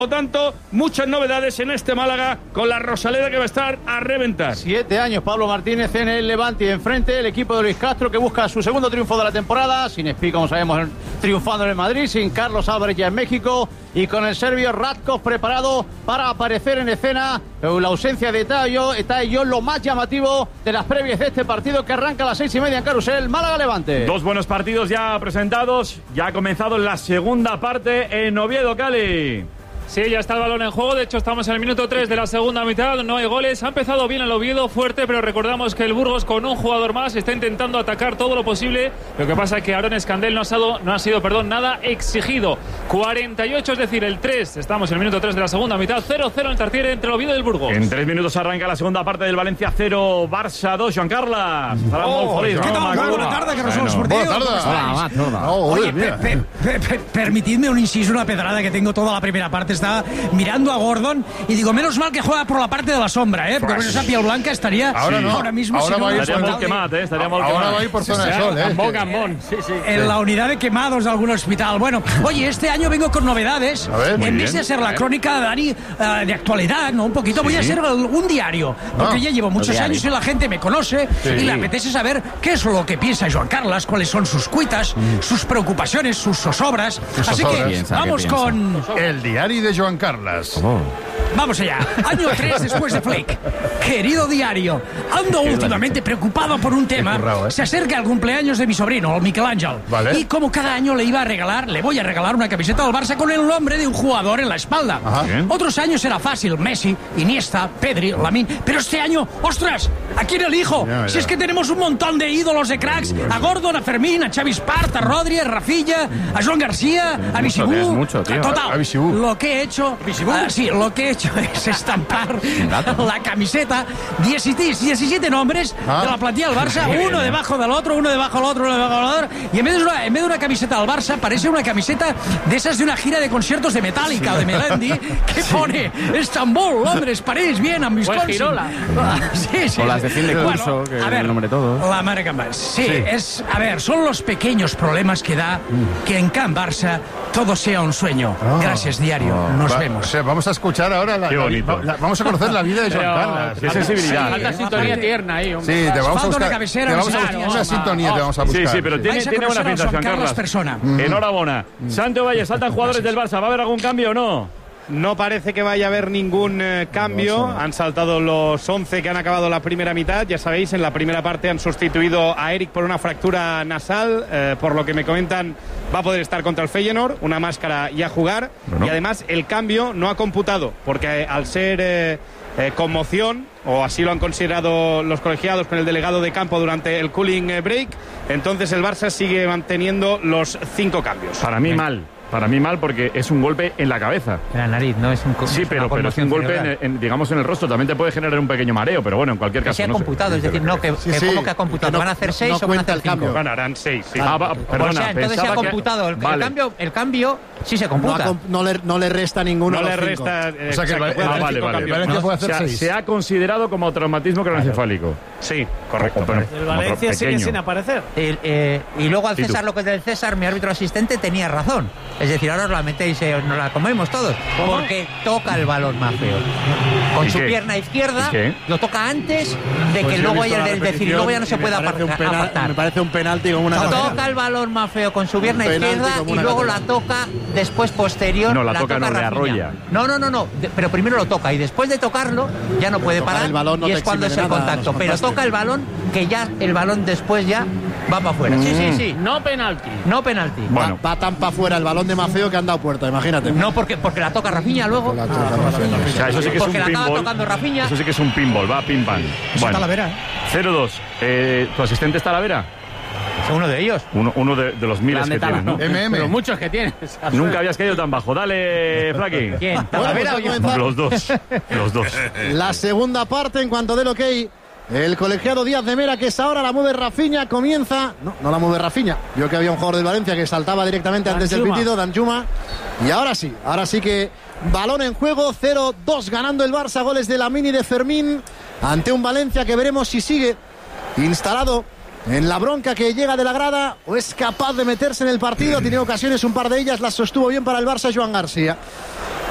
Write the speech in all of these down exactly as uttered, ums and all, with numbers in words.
Por lo tanto, muchas novedades en este Málaga con la Rosaleda que va a estar a reventar. Siete años Pablo Martínez en el Levante y enfrente el equipo de Luis Castro que busca su segundo triunfo de la temporada, sin Espí, como sabemos, triunfando en el Madrid, sin Carlos Álvarez ya en México y con el serbio Ratkov preparado para aparecer en escena. La ausencia de Tayo, Tayo lo más llamativo de las previas de este partido que arranca a las seis y media en Carrusel, Málaga-Levante. Dos buenos partidos ya presentados, ya ha comenzado la segunda parte en Oviedo, Cali. Sí, ya está el balón en juego. De hecho, estamos en el minuto tres de la segunda mitad. No hay goles. Ha empezado bien el Oviedo, fuerte, pero recordamos que el Burgos, con un jugador más, está intentando atacar todo lo posible. Lo que pasa es que Aaron Escandel no ha sido, no ha sido perdón, nada exigido. cuarenta y ocho, es decir, el tres. Estamos en el minuto tres de la segunda mitad. cero cero en Tartiere entre el Oviedo y el Burgos. En tres minutos arranca la segunda parte del Valencia cero, Barça dos. Joan Carles. Oh, ¿qué tal? Muy buena tarde, que no somos esportivos. Buena tarde. Oye, pe, pe, pe, pe, permitidme un inciso, una pedrada que tengo toda la primera parte. Estaba mirando a Gordon y digo, menos mal que juega por la parte de la sombra, ¿eh? Porque con esa piel blanca estaría ahora, no. ahora mismo ahora sin va una estaría hospital molt de... quemat, ¿eh? Estaría molt Ahora quemat. va a ir por zona de sol, ¿eh? Gambón, Gambón. Sí, sí. En la unidad de quemados de algún hospital. Bueno, oye, este año vengo con novedades. A ver, muy en bien. vez de ser la crónica de Dani uh, de actualidad, ¿no? Un poquito, voy a ser un diario. Porque Ah, ya llevo muchos diario. años y la gente me conoce Sí. y le apetece saber qué es lo que piensa Joan Carles, cuáles son sus cuitas, sus preocupaciones, sus zozobras. Sus Así zozobras. que Piensa, vamos ¿qué piensa? con... El diario de Joan Carles. Vamos allá. Año tres después de Flick. Querido diario, ando últimamente preocupado por un tema. currao, ¿eh? Se acerca el cumpleaños de mi sobrino, el Michelangelo. Vale. Y como cada año le iba a regalar, le voy a regalar una camiseta del Barça con el nombre de un jugador en la espalda. Ajá. Bien. Otros años era fácil, Messi, Iniesta, Pedri, Lamine. Pero este año, ¡ostras! ¿A quién elijo? Ya, ya. Si es que tenemos un montón de ídolos de cracks. A Gordon, a Fermín, a Xavi Espart, a Rodri, a Rafilla, a Joan García, a mucho, tienes Bisibú. mucho, tío. Total, A Bisibú. lo que he hecho... Ah, sí, lo que he hecho es estampar la camiseta, diecisiete nombres Ah. de la plantilla del Barça, uno debajo del otro, uno debajo del otro, uno debajo del otro, y en vez de una, en vez de una camiseta del Barça, parece una camiseta de esas de una gira de conciertos de Metallica, de Melendi, que pone Estambul, Londres, París, Viena, Wisconsin. Girola. Sí, sí. O las de fin de curso, Bueno, que a ver, el nombre todo. la madre Can Barça. Sí, es, a ver, son los pequeños problemas que da que en Can Barça todo sea un sueño. Gracias, diario. Nos Va- vemos. o sea, vamos a escuchar ahora la, Qué la- bonito. la- vamos a conocer la vida de Joan Pero- Carles. Qué sensibilidad. Falta ¿eh? sintonía tierna ahí, hombre. Sí, te vamos a Falta una buscar. cabecera, Te vamos a claro, buscar vamos. una sintonía, te vamos a buscar. Sí, sí, pero tiene, Vais a tiene buena conocer a pinta, Joan Joan Carles Carles. persona. Enhorabuena. Santo Valle, saltan jugadores del Barça. ¿Va a haber algún cambio o no? No parece que vaya a haber ningún eh, cambio. Han saltado los once que han acabado la primera mitad. Ya sabéis, en la primera parte han sustituido a Eric por una fractura nasal. Eh, por lo que me comentan, va a poder estar contra el Feyenoord, una máscara y a jugar. Bueno. Y además el cambio no ha computado, porque eh, al ser eh, eh, conmoción, o así lo han considerado los colegiados con el delegado de campo durante el cooling eh, break, entonces el Barça sigue manteniendo los cinco cambios. Para mí mal. Para mí mal porque es un golpe en la cabeza. En la nariz, no es un Sí, pero, pero es un golpe, en, en, digamos, en el rostro. También te puede generar un pequeño mareo, pero bueno, en cualquier Que caso se ha no sé. computado, es decir, no, que, Sí, que sí, ¿cómo que ha computado? que no- ¿Van a hacer no- seis no o van a cuenta hacer el cinco? cambio. Ganarán seis, sí. Ah, va, O perdona, sea, entonces se ha pensaba que- computado. El, el Vale. cambio, el cambio sí se No, computa. ha comp- no le, no le resta ninguno No a le los cinco. resta. eh, O sea que el exacto, Val- puede Ah, hacer vale, cinco vale. cambios. Valencia puede hacer se, ha, seis. se ha considerado como traumatismo craneoencefálico. Sí, correcto. O, pero- El como Valencia sigue pequeño. sin aparecer. El, eh, y luego al ¿Y tú? César lo que es del César, mi árbitro asistente tenía razón. Es decir, ahora os la metéis, eh, nos la comemos todos. Porque toca el balón más feo. Con ¿Y su qué? pierna izquierda, ¿Y qué? lo toca antes de Pues que yo he luego visto haya la el del decir, y luego ya no se repetición puede y me parece un apartar. penal- apartar. Me parece un penalti como una Toca el balón más feo con su pierna Un penalti izquierda como y una luego catedral. la toca después posterior. No, la toca no, le Rafinha. arrolla. No, no, no, no. de- pero primero lo toca y después de tocarlo ya no puede Tocar parar el balón no y te es cuando es exime el de nada, contacto. nos Pero contaste. toca el balón que ya el balón después ya va para afuera. Sí, sí, sí. No penalti. No penalti. Bueno, Va, va tan para afuera el balón de Mafeo que han dado puerta, imagínate. No porque, porque la toca Rafinha luego. La toca Rafinha. o sea, eso sí que es un Porque la acaba pinball. tocando Rafinha. Eso sí que es un pinball, va pim pam. Bueno, Talavera, ¿eh? cero dos. Eh, ¿Tu asistente está a la vera? Uno de ellos. Uno, uno de, de los miles que tienes, ¿no? M M. Pero muchos que tienes. Nunca habías caído tan bajo. Dale, Flaki. ¿Quién? ¿Talavera o yo? Bueno, pues Los dos. Los dos. La segunda parte, en cuanto del ok, el colegiado Díaz de Mera, que es ahora la mueve Rafinha, comienza. No, no la mueve Rafinha. Vio que había un jugador del Valencia que saltaba directamente antes del Danjuma. pitido, Danjuma. Y ahora sí, ahora sí que balón en juego, cero dos ganando el Barça, goles de Lamine y de Fermín, ante un Valencia que veremos si sigue instalado en la bronca que llega de la grada o es capaz de meterse en el partido. Ha tenido ocasiones, un par de ellas, las sostuvo bien para el Barça Joan García.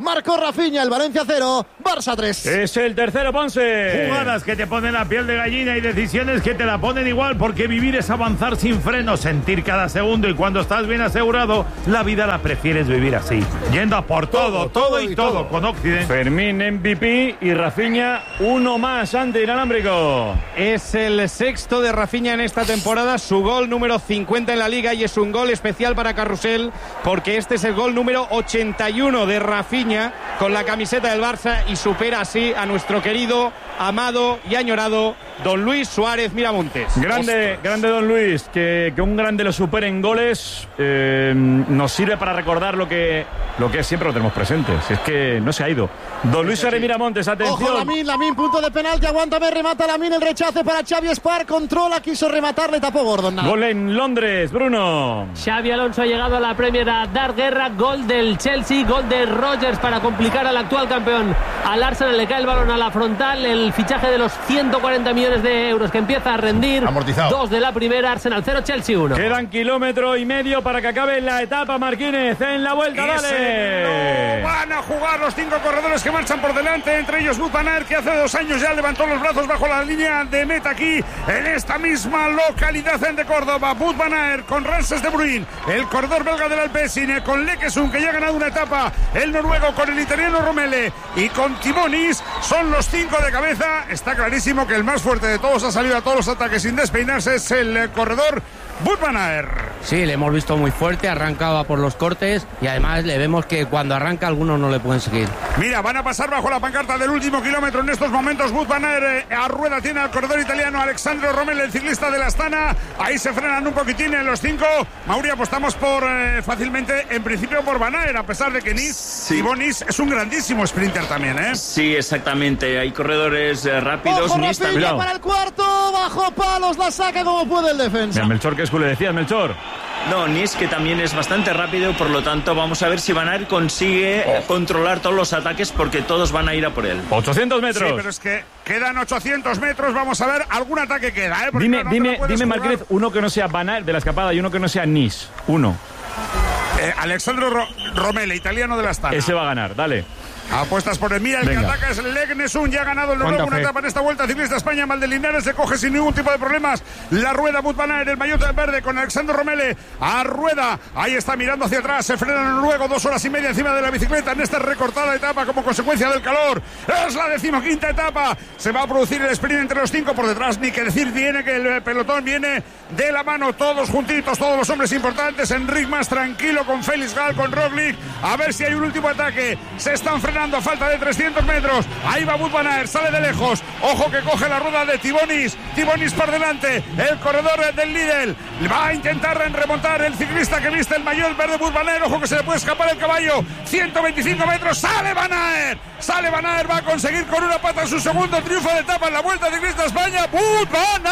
marcó Rafinha, el Valencia cero, Barça tres. Es el tercero, Ponce. Jugadas que te ponen la piel de gallina y decisiones que te la ponen igual, porque vivir es avanzar sin freno, sentir cada segundo, y cuando estás bien asegurado, la vida la prefieres vivir así, yendo a por todo, todo, todo y, y todo, todo con Occident. Fermín M V P y Rafinha uno más ante inalámbrico. Es el sexto de Rafinha en esta temporada, su gol número cincuenta en la Liga, y es un gol especial para Carrusel porque este es el gol número ochenta y uno de Rafinha con la camiseta del Barça, y supera así a nuestro querido, amado y añorado Don Luis Suárez Miramontes. Grande, Ostras. grande Don Luis, que, que un grande lo supere en goles, eh, nos sirve para recordar lo que, lo que siempre lo tenemos presente. Si es que no se ha ido. Don Luis Suárez Miramontes, atención. Ojo, Lamine, Lamine, punto de penalti, aguántame, remata Lamine, el rechace para Xavi Espar, controla, quiso rematar, le tapó Gordon. Nada. Gol en Londres, Bruno. Xavi Alonso ha llegado a la Premier a dar guerra, gol del Chelsea, gol de Rodgers para complicar al actual campeón. Al Arsenal le cae el balón a la frontal, el fichaje de los ciento cuarenta millones de euros que empieza a rendir. Amortizado. Dos de la primera, Arsenal cero, Chelsea uno. Quedan kilómetro y medio para que acabe la etapa, Marquínez, en la vuelta, dale. No van a jugar los cinco corredores que marchan por delante, entre ellos Wout van Aert, que hace dos años ya levantó los brazos bajo la línea de meta aquí, en esta misma localidad de Córdoba. Wout van Aert con Ramses de Bruin, el corredor belga del Alpecin, con Lekesund, que ya ha ganado una etapa, el noruego con el italiano Romele y con Timonis, son los cinco de cabeza. Está clarísimo que el más fuerte de todos ha salido a todos los ataques sin despeinarse, es el corredor Wout van Aert. Sí, le hemos visto muy fuerte, arrancaba por los cortes, y además le vemos que cuando arranca algunos no le pueden seguir. Mira, van a pasar bajo la pancarta del último kilómetro en estos momentos. Wout van Aert, a rueda tiene al corredor italiano Alexandro Romele, el ciclista de la Astana. Ahí se frenan un poquitín en los cinco. Mauri, apostamos por eh, fácilmente, en principio por Van Aert, a pesar de que Nis, sí. Thibaut Nis es un grandísimo sprinter también, ¿eh? Sí, exactamente, hay corredores eh, rápidos. Ojo, Nis también para el cuarto, bajo palos, la saca como puede el defensa. Mira, Melchor, ¿qué es que le decías, Melchor? No, Nis, que también es bastante rápido, por lo tanto vamos a ver si Van Aert consigue oh. controlar todos los ataques, porque todos van a ir a por él. ochocientos metros. Sí, pero es que quedan ochocientos metros, vamos a ver, algún ataque queda, ¿eh? Porque dime, no, dime, no dime, Marquez, uno que no sea Van Aert de la escapada y uno que no sea Nis. Uno. Eh, Alexandro Ro Romele, italiano de la Astana. Ese va a ganar, dale. Apuestas por el mira, el Venga. que ataca es el Leknesund, ya ha ganado el noruego una etapa en esta vuelta ciclista España. Valdelinares se coge sin ningún tipo de problemas la rueda. Wout van Aert, el maillot verde con Alexandro Romele a rueda, ahí está mirando hacia atrás, se frena el noruego, dos horas y media encima de la bicicleta en esta recortada etapa como consecuencia del calor. Es la decimoquinta etapa, se va a producir el sprint entre los cinco por detrás, ni que decir tiene que el pelotón viene de la mano, todos juntitos, todos los hombres importantes. Enric más tranquilo con Félix Gal, con Roglic, a ver si hay un último ataque, se están frenando a falta de trescientos metros. Ahí va Wout van Aert, sale de lejos. Ojo que coge la rueda de Thibaut Nis. Thibaut Nis por delante. El corredor del Lidl. Va a intentar remontar el ciclista que viste el maillot verde Wout van Aert. Ojo que se le puede escapar el caballo. ciento veinticinco metros. Sale Van Aert. Sale Van Aert. Va a conseguir con una pata su segundo triunfo de etapa en la Vuelta Ciclista España. Wout van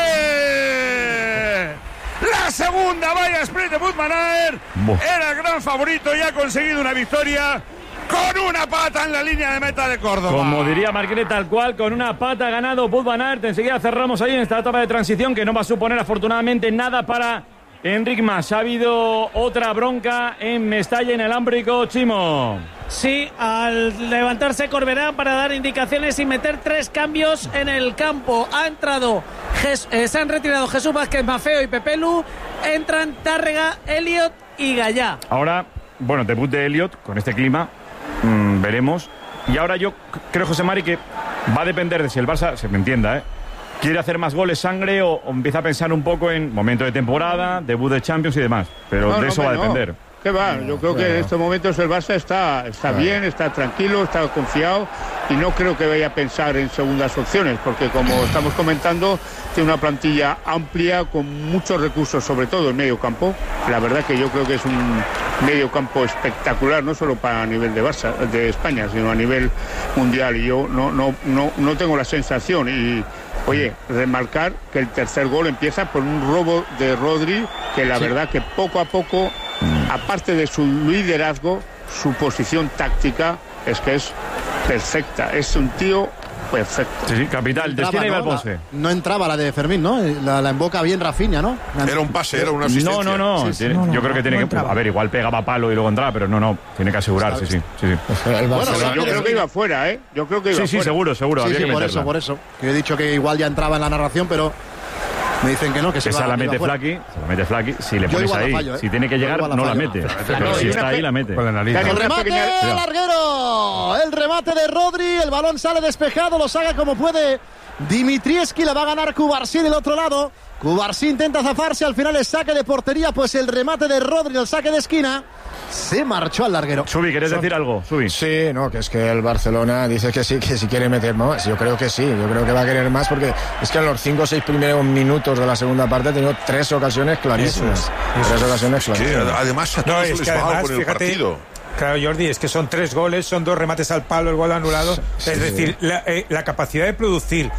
Aert. La segunda vaya sprint de Wout van Aert. Era el gran favorito y ha conseguido una victoria con una pata en la línea de meta de Córdoba. Como diría Marquinhos, tal cual, con una pata ha ganado Wout van Aert. Enseguida cerramos ahí en esta etapa de transición que no va a suponer afortunadamente nada para Enric Mas. Ha habido otra bronca en Mestalla, en el Ámbrico, Chimo. Sí, al levantarse Corberán para dar indicaciones y meter tres cambios en el campo. Ha entrado, Jes, eh, se han retirado Jesús Vázquez, Mafeo y Pepelu. Entran Tárrega, Elliot y Gallá. Ahora, bueno, debut de Elliot con este clima. Mm, veremos. Y ahora yo creo, José Mari, que va a depender de si el Barça, se me entienda, ¿eh? quiere hacer más goles sangre o, o empieza a pensar un poco en momento de temporada, debut de Champions y demás. Pero no, de no, eso va a no. depender. ¿Qué va? Yo creo que en estos momentos el Barça está, está bien, está tranquilo, está confiado y no creo que vaya a pensar en segundas opciones, porque como estamos comentando, tiene una plantilla amplia con muchos recursos, sobre todo en medio campo. La verdad que yo creo que es un medio campo espectacular, no solo para a nivel de Barça, de España, sino a nivel mundial. Y yo no, no, no, no tengo la sensación y... Oye, remarcar que el tercer gol empieza por un robo de Rodri, que la sí. verdad que poco a poco, aparte de su liderazgo, su posición táctica es que es perfecta. Es un tío perfecto. Sí, sí, capital. Entraba, Destina y ¿no? Valponce. La- no entraba la de Fermín, ¿no? La, la emboca bien Rafinha, ¿no? Era un pase, era una asistencia. No, no, no. Sí, sí. Tiene- No, no, yo creo que no, tiene no que. entraba. A ver, igual pegaba palo y luego entraba, pero no, no. Tiene que asegurar, sí, sí. sí, sí. Bueno, Yo sí, creo sí, que iba fuera, ¿eh? Yo creo que iba Sí, sí, fuera. seguro, seguro. Sí, había sí, que por meterla. eso, por eso. Que he dicho que igual ya entraba en la narración, pero me dicen que no, que se Esa va, la que iba mete fuera. Flaky, se la mete Flaky. Si le Yo pones igual la ahí, fallo, ¿eh? si tiene que Yo llegar, igual la no la fallo. mete. No, Pero no, si y está una ahí, pe- la mete. Con la nariz. Claro. El Una remate pequeña- larguero, el remate de Rodri, el balón sale despejado, lo saca como puede Dimitrievski, la va a ganar Cubarsí del otro lado. Cubarsí intenta zafarse, al final es saque de portería, pues el remate de Rodri, el saque de esquina, se marchó al larguero. Subi, ¿quieres decir algo? Subi. Sí, no, que es que el Barcelona dice que sí, que si quiere meter más. Yo creo que sí, yo creo que va a querer más porque es que en los cinco o seis primeros minutos de la segunda parte ha tenido tres ocasiones clarísimas. Eso es, eso tres es. ocasiones Que clarísimas. además a No, todos es les que va además, con el fíjate, partido. claro, Jordi, es que son tres goles, son dos remates al palo, el gol anulado. Sí, es sí. decir, la, eh, la capacidad de producir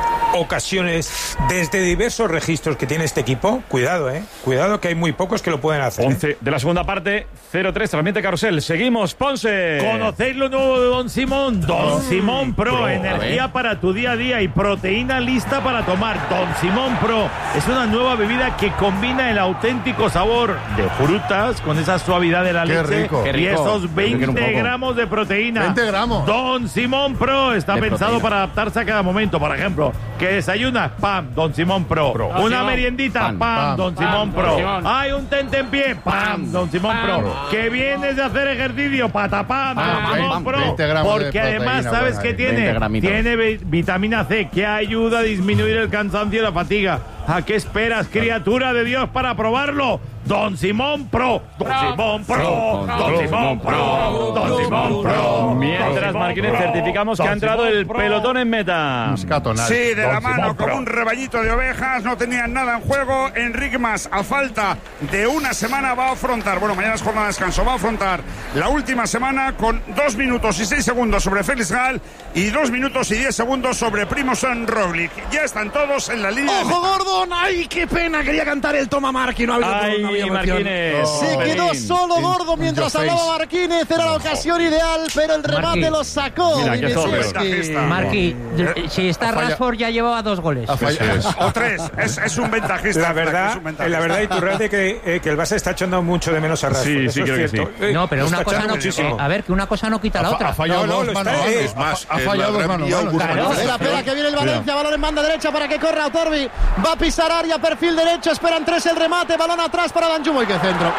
ocasiones desde diversos registros que tiene este equipo, cuidado, eh, cuidado que hay muy pocos que lo pueden hacer. ¿eh? once de la segunda parte, cero tres, transmite Carrusel. Seguimos, Ponce. ¿Conocéis lo nuevo de Don Simón? Don Simón Pro, Pro, energía para tu día a día y proteína lista para tomar. Don Simón Pro es una nueva bebida que combina el auténtico sabor de frutas con esa suavidad de la Qué leche rico. y Qué rico. esos Qué rico un veinte poco. gramos de proteína. veinte gramos. Don Simón Pro está De pensado proteína. para adaptarse a cada momento. Por ejemplo, que desayunas, pam, Don Simón Pro. Pro. Una Simón. meriendita, pam, Pam. Don Pam, Simón Don Pro. Simón. Hay un tente en pie, pam, Don Simón Pam. Pro. Que vienes de hacer ejercicio, patapam, Pam, Don pam, Simón pam. Pro. veinte gramos de Porque además, proteína, ¿sabes por qué ahí. tiene? veinte gramitos. Tiene vi- vitamina C que ayuda a disminuir el cansancio y la fatiga. ¿A qué esperas, criatura de Dios, para probarlo? Don Simón Pro, Don Simón Pro, Don Simón Pro, Don Simón Pro. Mientras, Marquínez, certificamos que ha entrado el pelotón en meta. Sí, de la Don mano, Simón como Pro. un rebañito de ovejas, no tenían nada en juego. Enrique Mas, a falta de una semana, va a afrontar, bueno, mañana es jornada de descanso, va a afrontar la última semana con dos minutos y seis segundos sobre Félix Gal y dos minutos y diez segundos sobre Primož Roglic. Ya están todos en la línea. de ¡Ojo, meta. Gordon! ¡Ay, qué pena! Quería cantar el Toma Marqui, no ha habido, Ay, no había emoción. Marquínez. Se quedó Pelín. solo Gordo In- mientras in your hablaba face. Marquínez. Era la ocasión ideal, pero el remate Marquí. lo sacó. Mira, qué zorro. Dimitrievski. Marqui, si está Ha falla- Rashford ya llevaba dos goles. Ha fallado. O tres, es, es un ventajista. La es verdad, un eh, ventajista. la verdad, Iturralde, que, eh, que el Barça está echando mucho de menos a Rashford. Sí, eso sí, es creo que cierto. sí. Eh, No, pero lo una está cosa echando no. muchísimo. A ver, que una cosa no quita la Ha, otra. ha fallado No, no, dos lo manos. está- manos. es más, ha, ha eh, fallado la dos gran manos. vía manos. Augusto Claro. Espera, espera, que viene el Valencia, balón en banda derecha para que corra Otorbi. Va a pisar área, perfil derecho, esperan tres el remate, balón atrás para Danjuma y que centro.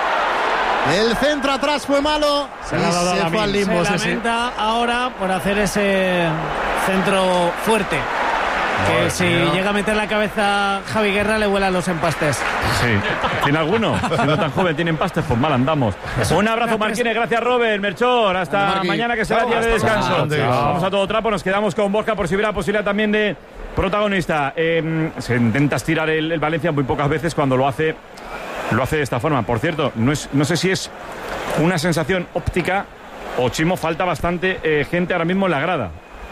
El centro atrás fue malo Se y la ha dado a se Lamin. fue al limbo. Se sí, sí. lamenta ahora por hacer ese centro fuerte. Que Madre si mía. llega a meter la cabeza Javi Guerra le vuelan los empastes. Sí. ¿Tiene alguno? Siendo tan joven, tiene empastes, pues mal andamos. Un abrazo, Marquínez. Gracias, Robert. Melchor. Hasta Marqui. mañana, que será día de Hasta descanso. mañana. Vamos a todo trapo. Nos quedamos con Borja por si hubiera posibilidad también de protagonista. Eh, se intenta estirar el, el Valencia muy pocas veces. Cuando lo hace, lo hace de esta forma. Por cierto, no, es, no sé si es una sensación óptica o, Chimo, falta bastante eh, gente ahora mismo en la grada.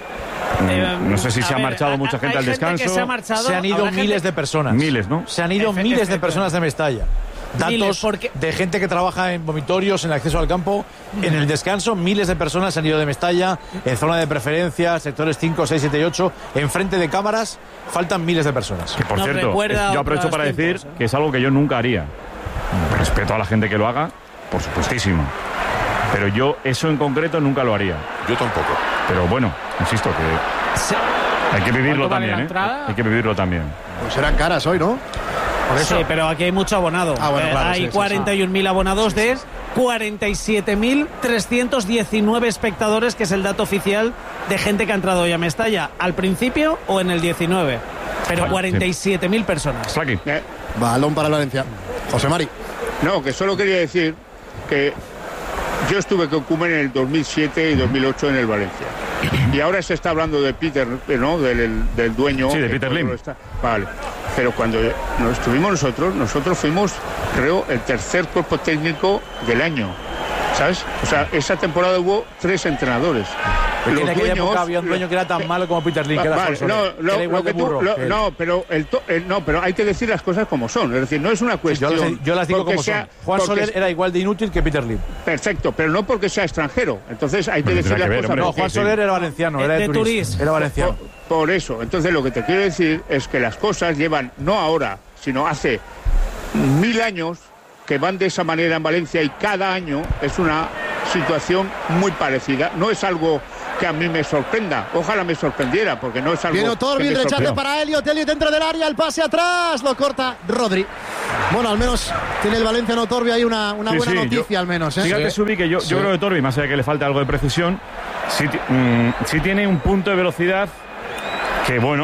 Eh, No sé si a se ha ver, marchado ha- mucha hay gente al gente que descanso. se ha marchado. Se han ido Habrá miles gente- de personas. Miles, ¿no? Se han ido Efe- miles de efecto. personas de Mestalla. Miles, Datos porque- de gente que trabaja en vomitorios, en el acceso al campo, en el descanso. Miles de personas se han ido de Mestalla, en zona de preferencia, sectores cinco, seis, siete y ocho. Enfrente de cámaras faltan miles de personas. Que, por Nos cierto, recuerda es- yo a aprovecho otros para tiempos, decir ¿eh? que es algo que yo nunca haría. Respeto a la gente que lo haga, por supuestísimo. Pero yo eso en concreto nunca lo haría. Yo tampoco. Pero bueno, insisto que Se- hay que vivirlo ¿Cuánto vale también, la ¿eh? entrada? Hay que vivirlo también. Pues eran caras hoy, ¿no? Sí, pero aquí hay mucho abonado. Ah, bueno, Eh, claro, hay sí, sí, cuarenta y un mil abonados de cuarenta y siete mil trescientos diecinueve espectadores, que es el dato oficial de gente que ha entrado hoy a Mestalla. ¿Al principio o en el diecinueve? Pero Vale, cuarenta y siete mil personas. Flaqui. Eh, Balón para el Valencia. José Mari. No, que solo quería decir que yo estuve con Koeman en el dos mil siete y dos mil ocho en el Valencia. Y ahora se está hablando de Peter, ¿no? Del, del dueño. Sí, de que Peter todo Lim. lo está- Vale. Pero cuando nos estuvimos nosotros, nosotros fuimos, creo, el tercer cuerpo técnico del año. ¿Sabes? O sea, esa temporada hubo tres entrenadores. Porque en aquella dueños, época había un dueño que era tan malo como Peter Lim, que era vale, Juan Soler, no, lo, que era igual lo que de tú- burro. lo- que él. no, pero el to- el- no, pero hay que decir las cosas como son. Es decir, no es una cuestión. Yo, las- yo las digo porque como sea- son. Juan porque- Soler era igual de inútil que Peter Lim. Perfecto, pero no porque sea extranjero. Entonces hay que Pero decir tendrá las que ver, cosas. hombre. No, porque- Juan Soler era valenciano, era de, de Turís. Turís. Era valenciano. Por, por eso, entonces lo que te quiero decir es que las cosas llevan, no ahora, sino hace mil años, que van de esa manera en Valencia, y cada año es una situación muy parecida. No es algo que a mí me sorprenda. Ojalá me sorprendiera, porque no es algo Viene que Otorbi, me el rechace sorprenda. para Elliot. Elliot dentro del área, el pase atrás, lo corta Rodri. Bueno, al menos tiene el Valencia en Otorbi ahí una, una Sí, buena sí, noticia, yo- al menos. ¿eh? Fíjate, Subi, que yo, Sí. yo creo que Torbi, más allá de que le falta algo de precisión, sí, ti- mm, sí tiene un punto de velocidad que, bueno,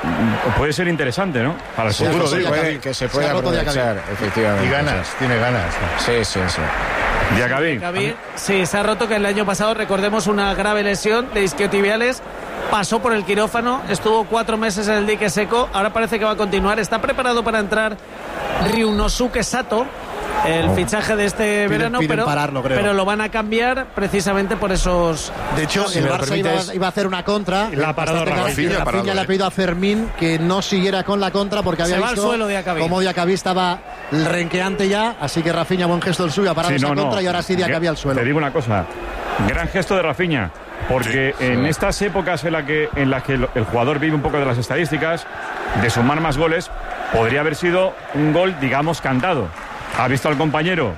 mm, puede ser interesante, ¿no? Para el Sí, futuro, que, digo. puede- que se puede aprovechar, efectivamente. Y ganas, tiene ganas. Sí, sí, sí. Diacabí. Diacabí, sí, se ha roto, que el año pasado, recordemos, una grave lesión de isquiotibiales. Pasó por el quirófano, estuvo cuatro meses en el dique seco, ahora parece que va a continuar. Está preparado para entrar Ryunosuke Sato, el Oh. fichaje de este Piden- verano, piden pero, pararlo, creo. pero lo van a cambiar precisamente por esos... De hecho, si el me lo Barça iba, permites, iba a hacer una contra. La ha parado Bastante clara, Rafinha, y ha parado, Rafinha le eh. ha pedido a Fermín que no siguiera con la contra porque había Se va al visto suelo Diacabí. cómo Diacabí estaba renqueante ya. Así que Rafinha, buen gesto el suyo, ha parado Sí, esa no, no. contra y ahora sí Diacabí al suelo. Te digo una cosa, gran gesto de Rafinha, porque Sí, en sí. estas épocas en, la que, en las que el, el jugador vive un poco de las estadísticas, de sumar más goles, podría haber sido un gol, digamos, cantado. Ha visto al compañero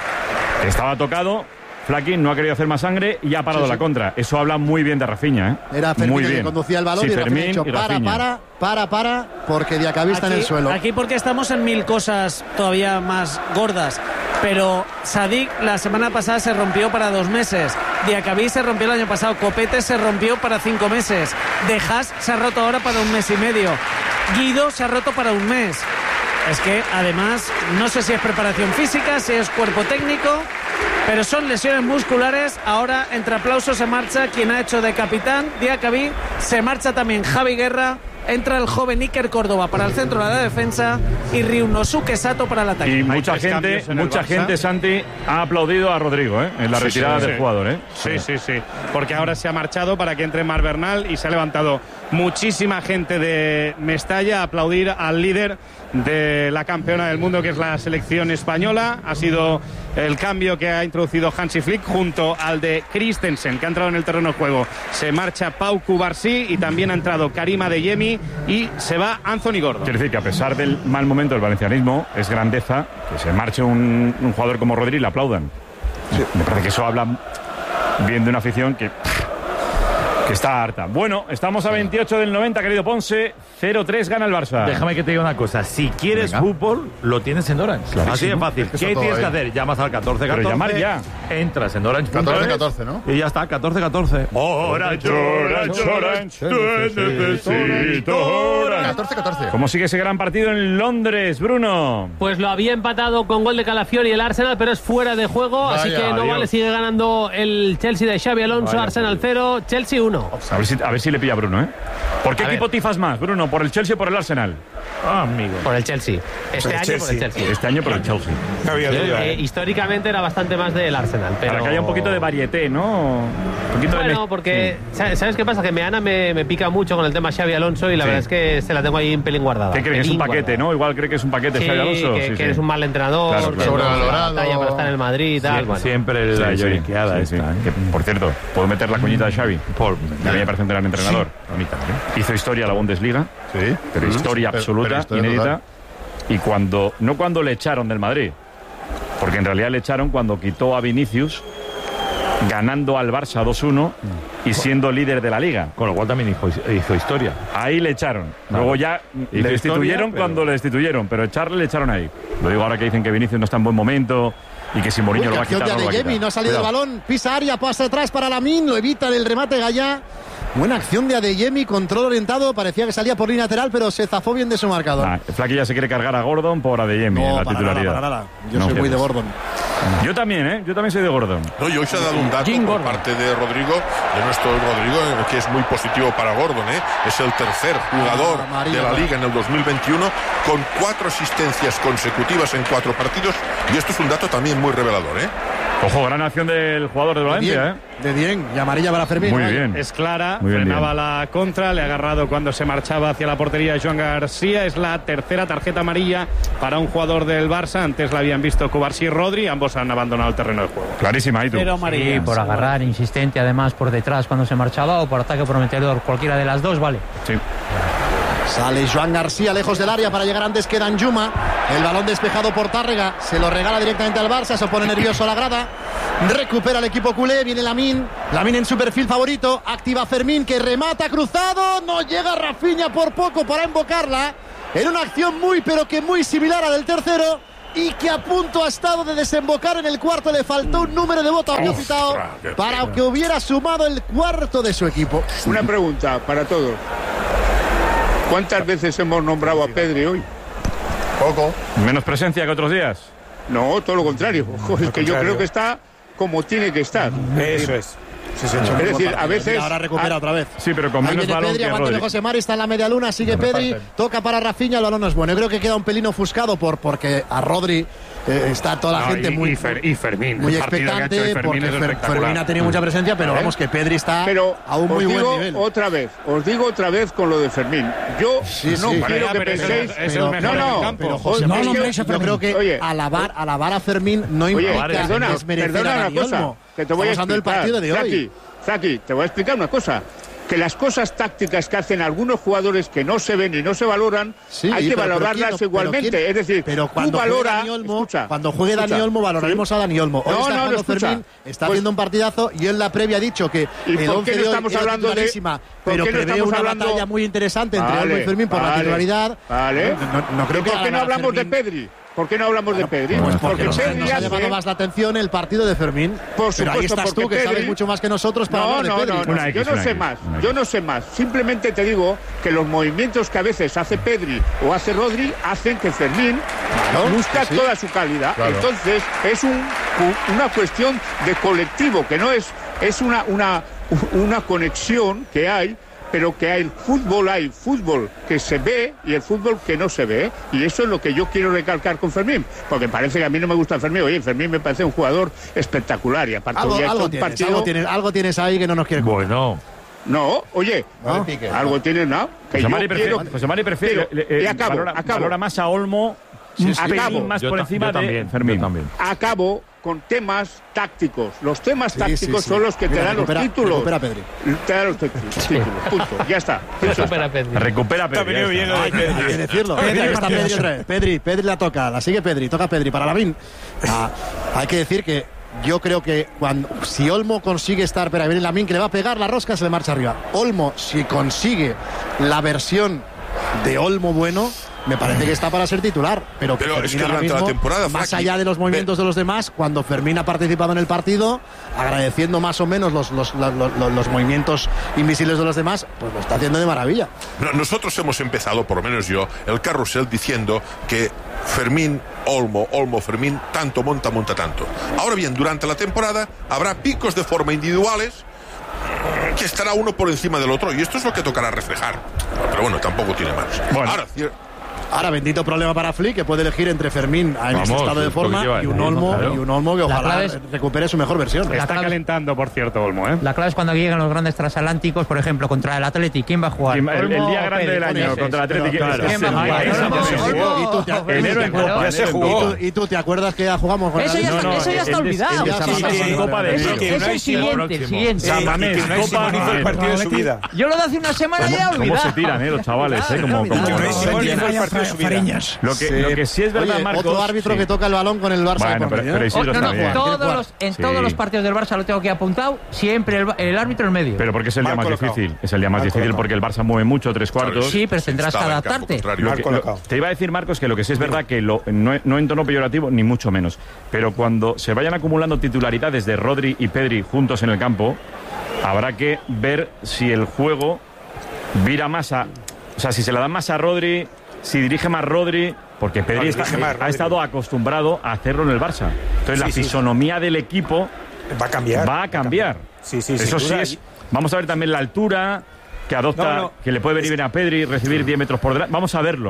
que estaba tocado, Flaquín no ha querido hacer más sangre y ha parado Sí, sí. la contra. Eso habla muy bien de Rafinha, ¿eh? Era Fermín muy el bien. que conducía el balón Sí, y Rafinha ha Fermín dicho, y para, Rafinha. para, para, para, porque Diacabí está en el Aquí- suelo. Aquí porque estamos en mil cosas todavía más gordas. Pero Sadik la semana pasada se rompió para dos meses. Diacabí se rompió el año pasado. Copete se rompió para cinco meses. De Haas se ha roto ahora para un mes y medio. Guido se ha roto para un mes. Es que además no sé si es preparación física, si es cuerpo técnico, pero son lesiones musculares. Ahora entre aplausos se marcha quien ha hecho de capitán, Diacabí. Se marcha también Javi Guerra. Entra el joven Iker Córdoba para el centro de la defensa y Ryunosuke Sato para el ataque. Y mucha gente, mucha gente, Santi, ha aplaudido a Rodrigo, ¿eh? En la Sí, retirada sí, del sí. jugador, ¿eh? Sí, sí, sí. Porque ahora se ha marchado para que entre Mar Bernal y se ha levantado muchísima gente de Mestalla a aplaudir al líder de la campeona del mundo, que es la selección española. Ha sido el cambio que ha introducido Hansi Flick junto al de Christensen, que ha entrado en el terreno de juego. Se marcha Pau Cubarsí y también ha entrado Karima Adeyemi y se va Anthony Gordon. Quiere decir que a pesar del mal momento del valencianismo, es grandeza que se marche un, un jugador como Rodri y le aplaudan. Me parece que eso habla bien de una afición que, que está harta. Bueno, estamos a veintiocho del noventa, querido Ponce. cero tres gana el Barça. Déjame que te diga una cosa. Si quieres Venga. fútbol, lo tienes en Orange. Clarísimo. Así de fácil. Es que ¿Qué está tienes todo que ahí. hacer? Llamas al catorce Pero catorce. llamar ya. Entras en Orange. catorce catorce, ¿no? Y ya está, catorce catorce. Orange, Orange, Orange, te necesito, Orange. catorce catorce. ¿Cómo sigue ese gran partido en Londres, Bruno? Pues lo había empatado con gol de Calafiori el Arsenal, pero es fuera de juego, así Vaya, que no adiós. vale, sigue ganando el Chelsea de Xabi Alonso. Vaya, Arsenal cero, Chelsea uno. A ver si, a ver si le pilla a Bruno, ¿eh? ¿Por qué A equipo ver. tifas más, Bruno? ¿Por el Chelsea o por el Arsenal? Ah, amigo. Por el Chelsea. Este año por el Chelsea. Este año por el Chelsea. Eh, históricamente era bastante más del Arsenal, pero... Para que haya un poquito de varieté, ¿no? Un poquito de Bueno, mez- porque ¿sabes sabes qué pasa? Que Meana me, me pica mucho con el tema Xavi Alonso y la Sí. verdad es que se la tengo ahí un pelín guardada. ¿Qué crees? Es un Pelín paquete, ¿no? Igual cree que es un paquete Sí, Xavi Alonso. que, Sí, que sí. eres un mal entrenador, Claro, que claro. no se da Sobrevalorado. batalla para estar en el Madrid y tal. Sie- bueno. Siempre la Sí, sí, lloriqueada sí, esta, sí. ¿eh? Que, por cierto, ¿puedo meter la cuñita de Xavi? Por, a mí me parece un gran entrenador. Bonita, ¿eh? Hizo historia a la Bundesliga, Sí. pero Mm. historia Pero- absoluta, pero historia inédita. total. Y cuando, no cuando le echaron del Madrid, porque en realidad le echaron cuando quitó a Vinicius, ganando al Barça dos uno y siendo líder de la Liga. Con lo cual también hizo, hizo historia. Ahí le echaron. Claro. Luego ya Hizo le destituyeron historia, pero- cuando le destituyeron, pero echarle le echaron ahí. Lo digo ahora que dicen que Vinicius no está en buen momento y que si Mourinho Uy, lo va a acción quitar, de no lo va a Adeyemi, quitar. no ha salido Cuidado. el balón, pisa área, pasa atrás para Lamine, lo evita el remate Gallá. Buena acción de Adeyemi, control orientado, parecía que salía por línea lateral, pero se zafó bien de su marcador. Ah, Flaky ya se quiere cargar a Gordon por Adeyemi No, en la para titularidad. nada, para nada. Yo No, soy muy de fíjate. Gordon. Yo también, ¿eh? Yo también soy de Gordon. No, y hoy se ha dado un dato por parte de Rodrigo, de nuestro Rodrigo, eh, que es muy positivo para Gordon, ¿eh? Es el tercer jugador Ah, María. de la Liga en el dos mil veintiuno con cuatro asistencias consecutivas en cuatro partidos, y esto es un dato también muy revelador, ¿eh? Ojo, gran acción del jugador de Valencia, ¿eh? De bien, y amarilla para Fermín. Muy bien. Es clara, Muy bien, frenaba bien. la contra, le ha agarrado cuando se marchaba hacia la portería de Joan García. Es la tercera tarjeta amarilla para un jugador del Barça. Antes la habían visto Cubarsí y Rodri, ambos han abandonado el terreno de juego. Clarísima, ¿y tú? Pero amarilla. Sí, por agarrar, insistente además por detrás cuando se marchaba o por ataque prometedor, cualquiera de las dos, vale. Sí. Sale Joan García lejos del área para llegar antes que Danjuma. El balón despejado por Tárrega. Se lo regala directamente al Barça. Se pone nervioso a la grada. Recupera el equipo culé. Viene Lamine. Lamine en su perfil favorito. Activa Fermín que remata cruzado. No llega Rafinha por poco para invocarla. En una acción muy pero que muy similar a del tercero. Y que a punto ha estado de desembocar en el cuarto. Le faltó un número de bota había pitado para que hubiera sumado el cuarto de su equipo. Una pregunta para todos. ¿Cuántas veces hemos nombrado a Pedri hoy? Poco. ¿Menos presencia que otros días? No, todo lo contrario. Ojo, es que yo creo que está como tiene que estar. Eso es. Sí, sí, es decir, a veces... Ahora recupera a... otra vez. Sí, pero con Ahí menos viene balón Pedri, que aguanta Rodri. José Mari, está en la media luna, sigue Pedri, toca para Rafinha, el balón no es bueno. Yo creo que queda un pelín ofuscado por, porque a Rodri eh, está toda la No, gente y, muy, y, Fer, y Fermín, muy el partido que ha hecho expectante, hoy Fermín porque es Fer, espectacular. Fermín ha tenido mucha presencia, pero ¿Eh? vamos, que Pedri está pero a un muy os digo buen nivel. Otra vez, os digo otra vez con lo de Fermín. Yo Sí, no sí. quiero Ya, que pero es el- penséis... es el no, mejor no, del campo. pero José, No, es no, que no, yo Fermín. creo que Oye, alabar, alabar a Fermín no Oye, implica perdona, desmerecer perdona a una Dani cosa, Olmo. que te voy a Estamos hablando del explicar. partido de hoy. Zaki, Zaki, te voy a explicar una cosa. Que las cosas tácticas que hacen algunos jugadores que no se ven y no se valoran, Sí, hay que pero- pero valorarlas ¿quién no- igualmente. pero quién- es decir, pero cuando tú juegue valora, Dani Olmo, escucha, cuando juegue escucha, Dani Olmo valoraremos ¿sí? a Dani Olmo. Hoy No, está no, no, jugando escucha. Fermín, está Pues- haciendo un partidazo y en la previa ha dicho que ¿Y el por qué once no de hoy estamos era hablando de- titularísima, por pero qué no prevé estamos una hablando- batalla muy interesante entre Vale, Olmo y Fermín por la vale, titularidad. Vale. No, no creo ¿Y que por qué no a hablamos Fermín- de Pedri? ¿Por qué no hablamos de Pedri? Pues porque porque nos, Pedri nos ha hace- llamado más la atención el partido de Fermín. Por Pero ahí supuesto, estás tú, porque que sabes Pedri- mucho más que nosotros para No, hablar de no, Pedri. no, no. Una X, Yo no una sé X, más. una X. Yo no sé más. Simplemente te digo que los movimientos que a veces hace Pedri o hace Rodri hacen que Fermín busca sí. toda su calidad. Claro. Entonces es un, una cuestión de colectivo, que no es, es una, una, una conexión que hay. Pero que hay fútbol, hay fútbol que se ve y el fútbol que no se ve. Y eso es lo que yo quiero recalcar con Fermín. Porque parece que a mí no me gusta Fermín. Oye, Fermín me parece un jugador espectacular. Y aparte Algo, hoy ha hecho algo un tienes, partido... algo, tienes, algo tienes ahí que no nos quieres contar. Bueno. No, oye, No. algo tienes, ¿no? Que José yo Mari prefiere, quiero- José Mari prefiere Pero- eh, y acabo, valora, acabo. valora más a Olmo Sí, un sí. pelín Acabo. más Yo por ta- encima yo de también, Fermín. yo también. Acabo con temas tácticos. Los temas Sí, tácticos sí, sí. son los que Mira, te dan recupera- los títulos. recupera Pedri. Te dan los títulos. títulos, punto. Ya está. Eso está. Recupera Te ha Pedri. venido ya bien está. lo de Pedri. Hay que decirlo. Pedri, ahí está Pedri otra vez. Pedri, Pedri la toca, la sigue Pedri, toca Pedri para Lavín. Ah, hay que decir que yo creo que cuando si Olmo consigue estar, pero ahí viene Lavín que le va a pegar la rosca, se le marcha arriba. Olmo, si consigue la versión de Olmo bueno, me parece que está para ser titular. Pero, que Pero es Fermín que ahora durante la mismo, temporada, más Faki, allá de los movimientos de los demás, cuando Fermín ha participado en el partido, agradeciendo más o menos los, los, los, los- los movimientos invisibles de los demás, pues lo está haciendo de maravilla. No, nosotros hemos empezado, por lo menos yo, el carrusel diciendo que Fermín, Olmo, Olmo, Fermín, tanto monta, monta tanto. Ahora bien, durante la temporada habrá picos de forma individuales que estará uno por encima del otro y esto es lo que tocará reflejar. Pero bueno, tampoco tiene más. Bueno. Ahora, cier- Ahora, bendito problema para Flick, que puede elegir entre Fermín en este Vamos, estado de es lo forma que lleva, y un ¿no? Olmo, Claro. y un Olmo que La ojalá clave es- recupere su mejor versión. Está clave es- calentando, por cierto, Olmo, ¿eh? La clave es cuando lleguen los grandes transatlánticos, por ejemplo, contra el Athletic. ¿Quién va a jugar? El, el ¿Olmo día o grande Pedri? del año Ese contra el es. Atlético. Claro. es- ¿Quién va a es- jugar? es- Olmo, es- es- Olmo. Y tú te- Fermín, enero en claro. Copa, Ya se enero en jugó. Copa. ¿Y tú te acuerdas que ya jugamos con Eso el ya Atlético? está- eso ya está el de- olvidado. el de Ya San pasó. Mamés, Sí, Copa de sí, Ese, Enero. que ese Unai es sí, el siguiente, próximo. siguiente. San Mamés, Y que Unai Copa Simón hizo el de partido de su Enero. vida. Yo lo de hace una semana ya he ¿Cómo olvidado. se tiran, eh, los chavales, eh? Como, Y como, que Unai como- Simón hizo el partido de su vida. Fariñas. Lo que, lo que sí es verdad, Oye, Marcos. otro árbitro sí. que toca el balón con el Barça. Bueno, de por pero- medio, pero ¿eh? Isidro Oh, no, está no, bien. todos jugar. los, en Sí. todos los partidos del Barça lo tengo aquí apuntado, siempre el, el árbitro en medio. Pero porque es el día Mal más colocado. difícil. Es el día más Mal difícil colocado. porque el Barça mueve mucho, tres cuartos. Sí, pero tendrás que estaba en campo adaptarte. contrario. Lo Mal que- colocado. lo- te iba a decir, Marcos, que lo que sí es verdad que lo, no, no en tono peyorativo, ni mucho menos. Pero cuando se vayan acumulando titularidades de Rodri y Pedri juntos en el campo, habrá que ver si el juego vira más a. O sea, si se la dan más a Rodri, si dirige más Rodri. Porque Pedri No, está- dirige más ha Rodri. estado acostumbrado a hacerlo en el Barça. Entonces, la Sí, sí. fisonomía del equipo Va a cambiar. va a cambiar. Sí, sí, Eso sin sí duda. es. Vamos a ver también la altura que adopta, No, no. que le puede venir bien a Pedri, recibir diez metros por delante. Vamos a verlo, ¿no?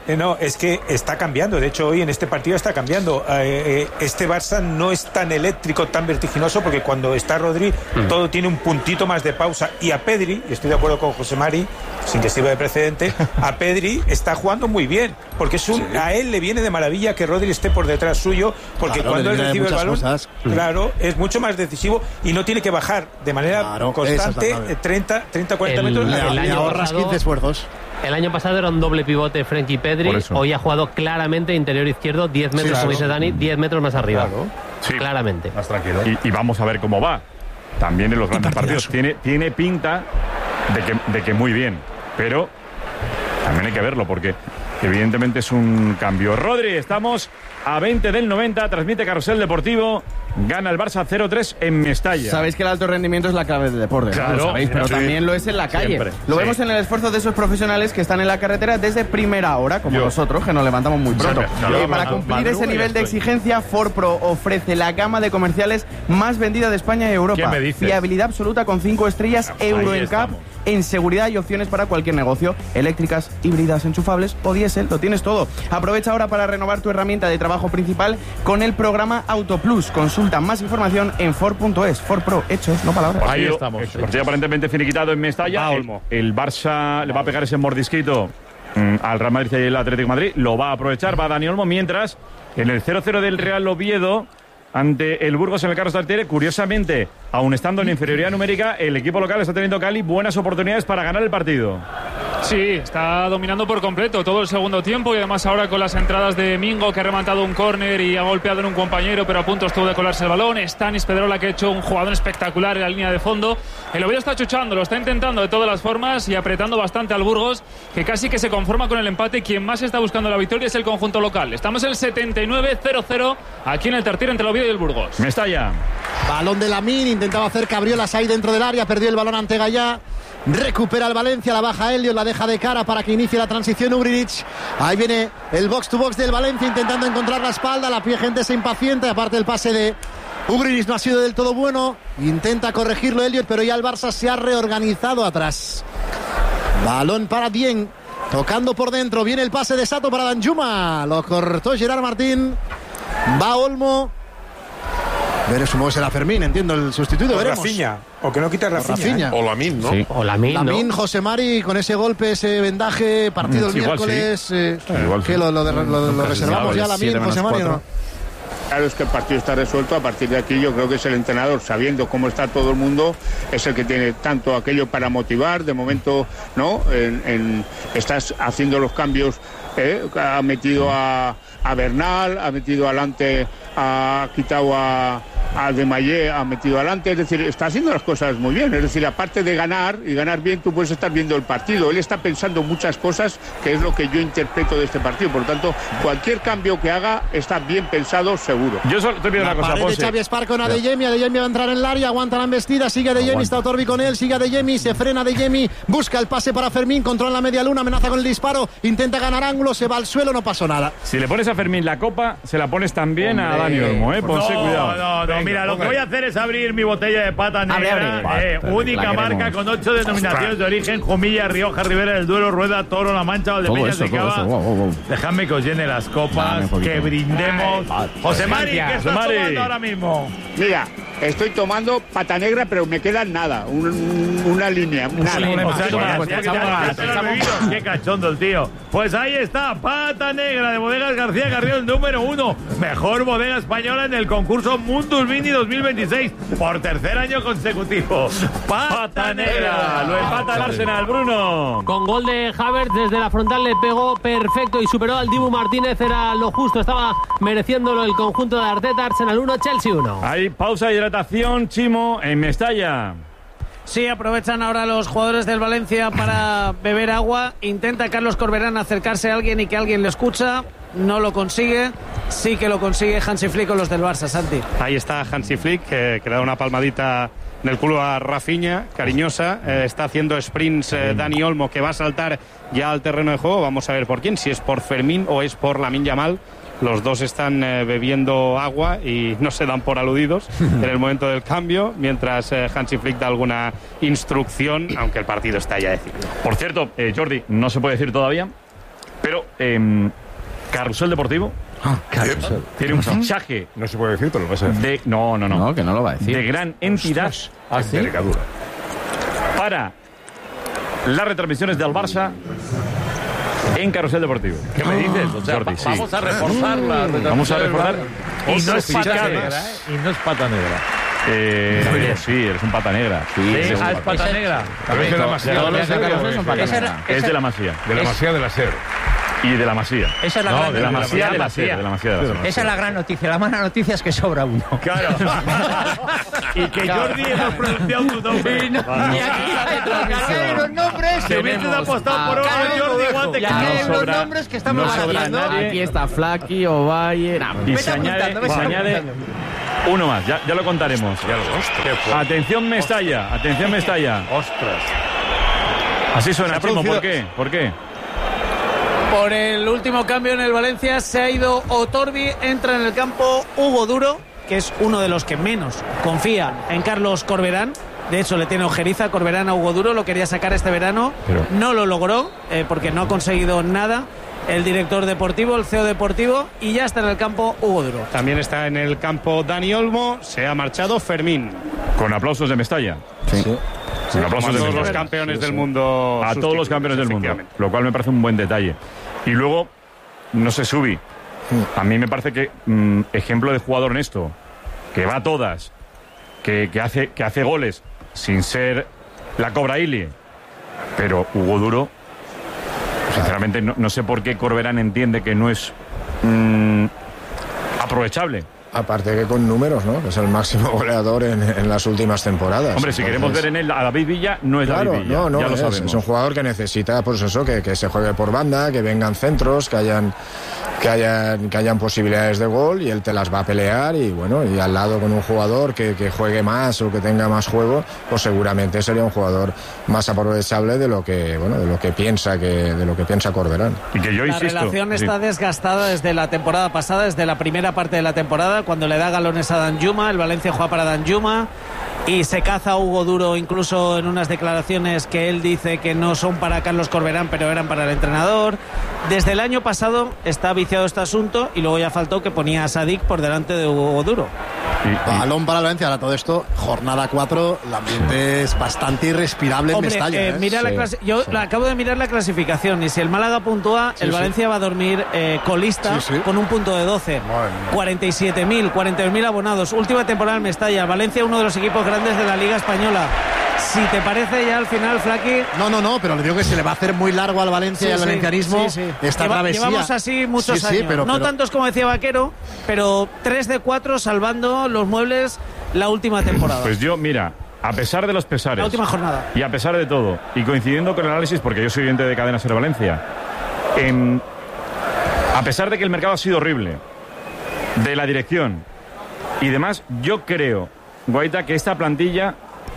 Eh, no, es que está cambiando. De hecho, hoy en este partido está cambiando. Eh, eh, este Barça no es tan eléctrico, tan vertiginoso, porque cuando está Rodri, mm. todo tiene un puntito más de pausa. Y a Pedri, y estoy de acuerdo con José Mari, sin que sirva de precedente, a Pedri está jugando muy bien, porque es un, sí. a él le viene de maravilla que Rodri esté por detrás suyo, porque claro, cuando él recibe el balón, cosas. claro, es mucho más decisivo y no tiene que bajar de manera claro, constante treinta, cuarenta el, metros. El, el año ahorras quince esfuerzos. El año pasado era un doble pivote Frenkie Pedri, hoy ha jugado claramente interior izquierdo, diez metros, sí, claro. como dice Dani, diez metros más arriba. Claro. Sí. Claramente. Más tranquilo. Y, y vamos a ver cómo va. También en los grandes partidos. Tiene, tiene pinta de que, de que muy bien, pero también hay que verlo porque evidentemente es un cambio. Rodri, estamos a veinte del noventa, transmite Carrusel Deportivo. Gana el Barça cero tres en Mestalla. Sabéis que el alto rendimiento es la clave del deporte, claro, ¿no? Lo sabéis, pero sí. también lo es en la calle. Siempre. Lo sí. vemos en el esfuerzo de esos profesionales que están en la carretera desde primera hora, como Yo. nosotros, que nos levantamos muy pronto. No, no, eh, para no, cumplir ese nivel de exigencia, Ford Pro ofrece la gama de comerciales más vendida de España y Europa. ¿Qué me dices? Fiabilidad absoluta con cinco estrellas, Ahí Euro N C A P, en seguridad y opciones para cualquier negocio. Eléctricas, híbridas, enchufables o diésel, lo tienes todo. Aprovecha ahora para renovar tu herramienta de trabajo principal con el programa Auto Plus. Consulta más información en Ford punto es. Ford Pro, hechos, no palabras. Ahí estamos. El partido aparentemente finiquitado en Mestalla. El, el Barça le va a pegar ese mordisquito mmm, al Real Madrid y el Atlético de Madrid. Lo va a aprovechar, va Dani Olmo. Mientras, en el cero cero del Real Oviedo, ante el Burgos en el Carlos Tartiere, curiosamente, aun estando en inferioridad numérica, el equipo local está teniendo Cali buenas oportunidades para ganar el partido. Sí, está dominando por completo todo el segundo tiempo y además ahora con las entradas de Mingo, que ha rematado un córner y ha golpeado en un compañero, pero a punto estuvo de colarse el balón. Stanis Pedrola, que ha hecho un jugador espectacular en la línea de fondo. El Oviedo está chuchando, lo está intentando de todas las formas y apretando bastante al Burgos, que casi que se conforma con el empate. Quien más está buscando la victoria es el conjunto local. Estamos en el setenta y nueve cero cero aquí en el Tartiere entre el Oviedo y el Burgos. Mestalla. Balón de Lamine, intentaba hacer cabriolas ahí dentro del área, perdió el balón ante Gallá. Recupera el Valencia, la baja Elliot, la deja de cara para que inicie la transición Ugrinic. Ahí viene el box to box del Valencia intentando encontrar la espalda, la gente se impacienta, aparte el pase de Ugrinic no ha sido del todo bueno, intenta corregirlo Elliot, pero ya el Barça se ha reorganizado atrás. Balón para Dieng, tocando por dentro, viene el pase de Sato para Danjuma, lo cortó Gerard Martín, va Olmo. Veremos cómo será Fermín, entiendo el sustituto, o veremos. Rafinha, o que no quita Rafinha. Rafinha. ¿eh? O Lamine, ¿no? Sí. O Lamine, Lamine, ¿no? José Mari, con ese golpe, ese vendaje, partido el igual miércoles. Sí. Eh, igual que sí. lo, lo, lo, lo, lo reservamos ya, Lamine, José Mari, ¿no? Claro, es que el partido está resuelto. A partir de aquí yo creo que es el entrenador, sabiendo cómo está todo el mundo, es el que tiene tanto aquello para motivar. De momento, ¿no? En, en, estás haciendo los cambios, ¿eh? Ha metido a, a Bernal, ha metido adelante, ha quitado a, a Demayé, ha metido adelante. Es decir, está haciendo las cosas muy bien. Es decir, aparte de ganar y ganar bien, tú puedes estar viendo el partido. Él está pensando muchas cosas, que es lo que yo interpreto de este partido. Por lo tanto, cualquier cambio que haga está bien pensado, seguro. Yo solo te pido una cosa, Ponce. Xavi Esparco con Adeyemi, Adeyemi va a entrar en el área, aguanta la embestida, sigue Adeyemi, está Otorbi con él, sigue Adeyemi, se frena Adeyemi, busca el pase para Fermín, controla la media luna, amenaza con el disparo, intenta ganar ángulo, se va al suelo, no pasó nada. Si le pones a Fermín la copa, se la pones también Hombre. a Dani Olmo, ¿eh? Ponse no, cuidado. No, no, Venga, mira, lo que voy a hacer es abrir mi botella de pata negra, abre, abre. Eh, única marca con ocho denominaciones de origen, Jumilla, Rioja, Ribera del Duero, Rueda, Toro, La Mancha, Valdepeñas de Cava. Wow, wow, wow. Dejadme que os llene las copas, que brindemos. Ay, José Mari, ¿qué estás tomando ahora mismo? Mira, estoy tomando pata negra, pero me queda nada, un, una línea. Una línea. O sea, ya, ya, ya, ya, ya bebido. Qué cachondo el tío. Pues ahí está, pata negra de Bodegas García Carrión, número uno. Mejor bodega española en el concurso Mundus Vini dos mil veintiséis. Por tercer año consecutivo. Pata, pata negra. Lo empata el Arsenal, Bruno. Con gol de Havertz desde la frontal le pegó perfecto y superó al Dibu Martínez. Era lo justo, estaba mereciéndolo el conjunto de Arteta. Arsenal uno, Chelsea uno. Hay pausa de hidratación, Chimo, en Mestalla. Sí, aprovechan ahora los jugadores del Valencia para beber agua. Intenta Carlos Corberán acercarse a alguien y que alguien le escucha. No lo consigue. Sí que lo consigue Hansi Flick con los del Barça, Santi. Ahí está Hansi Flick, que, que le da una palmadita en el culo a Rafinha, cariñosa. Eh, está haciendo sprints eh, Dani Olmo, que va a saltar ya al terreno de juego. Vamos a ver por quién, si es por Fermín o es por Lamine Yamal. Los dos están eh, bebiendo agua y no se dan por aludidos en el momento del cambio, mientras eh, Hansi Flick da alguna instrucción, aunque el partido está ya decidido. Por cierto, eh, Jordi, no se puede decir todavía, Pero, eh, Carrusel Deportivo Ah, Carrusel. tiene un fichaje. No se puede decir, pero lo vas a decir. De, no, no, no. No, que no lo va a decir. De gran entidad. ¿Ah, sí? Envergadura. Para las retransmisiones del Barça en Carrusel Deportivo. ¿Qué me dices? O sea, Jordi, va- sí. vamos a reforzar la Vamos a reforzar. Y no otros es pata fichajes. negra, ¿eh? Y no es pata negra. Eh, sí, eres un pata negra. Sí, eres ah, un es pata negra. Pero es de la Masía. Todos los de Carrusel son pata Es negra. de la Masía. De la Masía de la SER. Y de la Masía. Esa es la No, gran de la noticia. Masía de la SER. De la Masía de la SER. Esa es la gran noticia. La mala noticia es que sobra uno. Claro. Y que Jordi hemos pronunciado tu nombre. Y, no, y aquí hay los nombres. Que hubiese apostado por uno de Jordi igual te Y aquí hay No los sobra- nombres que estamos no sobra barajando. nadie. Aquí está Flaky, Ovalle. Nah, Y Vete se añade, apuntando, vete se añade apuntando. uno más, ya, ya lo contaremos. Atención Mestalla, atención Mestalla. Ostras. Así suena, Se ha Chimo, producido- ¿por qué? ¿Por qué? Por el último cambio en el Valencia se ha ido Otorbi, entra en el campo Hugo Duro, que es uno de los que menos confía en Carlos Corberán. De hecho, le tiene ojeriza Corberán a Hugo Duro, lo quería sacar este verano, Pero- no lo logró eh, porque no ha conseguido nada. El director deportivo, el C E O deportivo, y ya está en el campo Hugo Duro. También está en el campo Dani Olmo, se ha marchado Fermín. Con aplausos de Mestalla. Sí. Con aplausos de Todos los Mestalla. campeones del mundo. A todos los campeones del mundo, efectivamente. lo cual me parece un buen detalle. Y luego, no sé, Subi, a mí me parece que mm, ejemplo de jugador honesto, que va a todas, que, que, hace, que hace goles sin ser la Cobra Ili, pero Hugo Duro, sinceramente no, no sé por qué Corberán entiende que no es mm, aprovechable. Aparte que con números, ¿no? Que es el máximo goleador en, en las últimas temporadas. Hombre, si queremos ver en él a David Villa, no es Claro, David Villa, no, no, ya lo es, sabemos. es un jugador que necesita, pues eso, que, que se juegue por banda, que vengan centros, que hayan, que hayan, que hayan posibilidades de gol y él te las va a pelear y bueno, y al lado con un jugador que, que juegue más o que tenga más juego, pues seguramente sería un jugador más aprovechable de lo que, bueno, de lo que piensa que, de lo que piensa Corberán. Y que yo La insisto, relación sí. está desgastada desde la temporada pasada, desde la primera parte de la temporada, cuando le da galones a Danjuma, el Valencia juega para Danjuma y se caza a Hugo Duro incluso en unas declaraciones que él dice que no son para Carlos Corberán, pero eran para el entrenador. Desde el año pasado está viciado este asunto y luego ya faltó que ponía a Sadik por delante de Hugo Duro. Balón para el Valencia, ahora todo esto, jornada cuatro, el ambiente es bastante irrespirable en Hombre, Mestalla. eh, ¿eh? mira la Sí, clasi- yo sí. la- acabo de mirar la clasificación y si el Málaga puntúa, Sí, el sí. Valencia va a dormir eh, colista Sí, sí. con un punto de doce. cuarenta y siete mil, cuarenta y un mil abonados. Última temporada en Mestalla. Valencia, uno de los equipos grandes de la Liga Española. Si te parece ya al final, Flaky... No, no, no, pero le digo que se le va a hacer muy largo al Valencia Sí, y al sí, valencianismo sí, sí. esta Lleva- travesía. Llevamos así muchos Sí, sí, años. pero- no pero- tantos como decía Vaquero, pero tres de cuatro salvando los muebles la última temporada. Pues yo, mira, a pesar de los pesares. La última jornada. Y a pesar de todo, y coincidiendo con el análisis, porque yo soy oyente de Cadena Ser Valencia, em, a pesar de que el mercado ha sido horrible, de la dirección y demás, yo creo, Guaita, que esta plantilla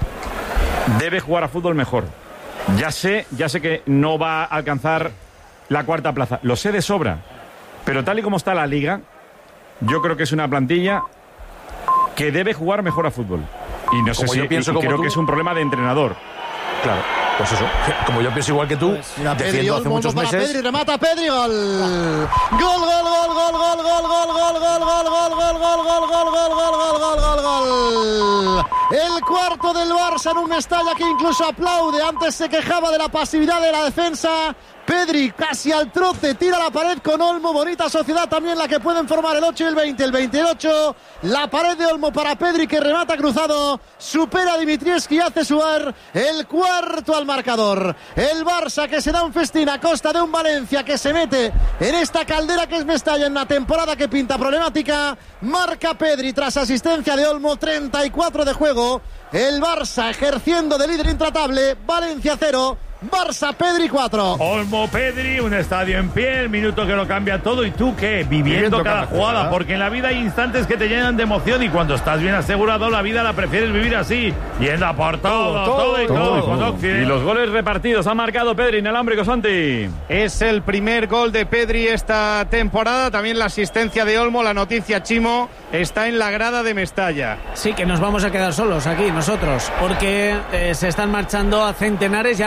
debe jugar a fútbol mejor. Ya sé, ya sé que no va a alcanzar la cuarta plaza, lo sé de sobra, pero tal y como está la liga, yo creo que es una plantilla que debe jugar mejor a fútbol. Y no sé Como si yo pienso y como creo tú. que es un problema de entrenador. Claro, pues eso. Como yo pienso igual que tú, Mira, Pedri, defiendo hace Olmo, muchos Olmo para meses. Pedri, remata Pedri, gol. Gol, gol, gol, gol, gol, gol, gol, gol, gol, gol, gol, gol, gol, gol, gol, gol, gol, gol, gol, gol. El cuarto del Barça en un Mestalla que incluso aplaude. Antes se quejaba de la pasividad de la defensa. Pedri casi al troce, tira la pared con Olmo, bonita sociedad también la que pueden formar el ocho y el veinte, el veintiocho, la pared de Olmo para Pedri que remata cruzado, supera a Dimitrievski y hace subar el cuarto al marcador. El Barça que se da un festín a costa de un Valencia que se mete en esta caldera que es Mestalla en una temporada que pinta problemática, marca Pedri tras asistencia de Olmo, treinta y cuatro de juego, el Barça ejerciendo de líder intratable, Valencia cero, Barça Pedri cuatro. Olmo Pedri, un estadio en pie, el minuto que lo cambia todo. ¿Y tú qué? Viviendo, Viviendo cada cada jugada, jugada. porque en la vida hay instantes que te llenan de emoción y cuando estás bien asegurado, la vida la prefieres vivir así, yendo a por todo, todo, todo y todo. Todo. Y cuando Occidente- Y los goles repartidos ha marcado Pedri, inalámbrico, Santi. Es el primer gol de Pedri esta temporada. También la asistencia de Olmo. La noticia, Chimo, está en la grada de Mestalla. Sí, que nos vamos a quedar solos aquí nosotros, porque eh, se están marchando a centenares, ya lo han hecho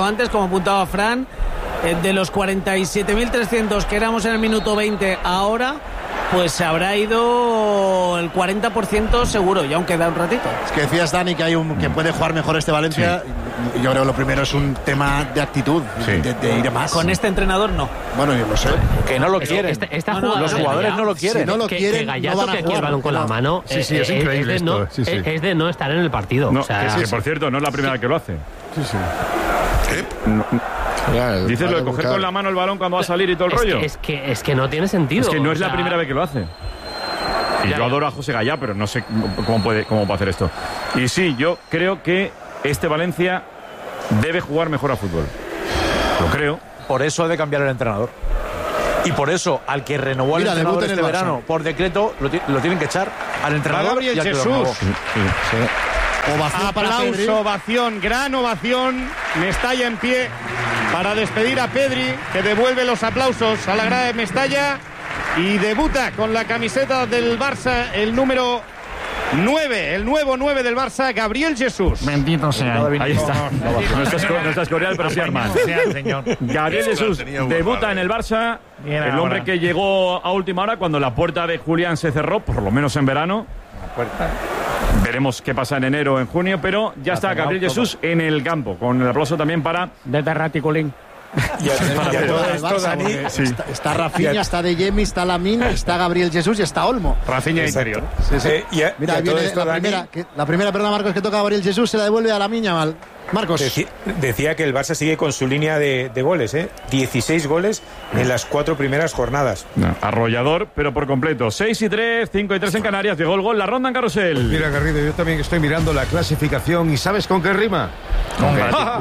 incluso antes, como apuntaba Fran, eh, de los cuarenta y siete mil trescientos que éramos en el minuto veinte ahora, pues se habrá ido el cuarenta por ciento seguro, y aún queda un ratito. Es que decías, Dani, que hay un que puede jugar mejor este Valencia. Sí. Yo creo que lo primero es un tema de actitud, sí. de, de ir más. Con este entrenador no. Bueno, yo lo sé. Que no lo quieren. Este, esta no, no, los jugadores ya, no lo quieren. Si no lo que, quieren, que Gallardo, no van a que quiere el balón con la mano. Sí, sí, es, es increíble es de esto. No, sí, sí. Es, es de no estar en el partido. No, o sea, que, sí, que sí. por cierto, no es la primera vez que lo hace. Sí, sí. ¿Qué? No, Ya, dices lo de coger con la mano el balón cuando va a salir y todo el es rollo. Que, es, que, es que no tiene sentido. Es que no es o sea, la primera vez que lo hace. Y ya, yo adoro a José Gallá, pero no sé cómo puede, cómo puede hacer esto. Y sí, yo creo que este Valencia debe jugar mejor a fútbol. Lo creo. Por eso ha de cambiar el entrenador. Y por eso, al que renovó al entrenador este verano por decreto, lo, lo tienen que echar al entrenador. Gabriel Jesús. Sí, sí, sí. Ovación para Pedri. Ovación, gran ovación. Mestalla en pie para despedir a Pedri, que devuelve los aplausos a la grada de Mestalla y debuta con la camiseta del Barça, el número nueve, el nuevo nueve del Barça, Gabriel Jesús. Bendito sea. Ahí está. No, no estás, no estás coreal, pero sí, hermano. Gabriel Jesús debuta en el Barça, el hombre que llegó a última hora cuando la puerta de Julián se cerró, por lo menos en verano. La puerta. Veremos qué pasa en enero o en junio, pero ya está Gabriel Jesús en el campo, con el aplauso también para... Desde Raticulín. Y a, y a todo esto, Dani, sí. Está, está Rafinha, está De Jemi, está Lamine, está Gabriel Jesús y está Olmo. Rafinha interior. Sí, sí. Eh, y a, Mira, y a viene todo esto, la, Dani, primera, que, la primera, perdona, Marcos, que toca a Gabriel Jesús, se la devuelve a Lamine mal. Marcos. Decía, decía que el Barça sigue con su línea de, de goles, ¿eh? dieciséis goles en las cuatro primeras jornadas. No, arrollador, pero por completo. seis y tres, cinco y tres en Canarias. Llegó el gol, la ronda en Carrusel. Pues mira, Garrido, yo también estoy mirando la clasificación y ¿sabes con qué rima? Con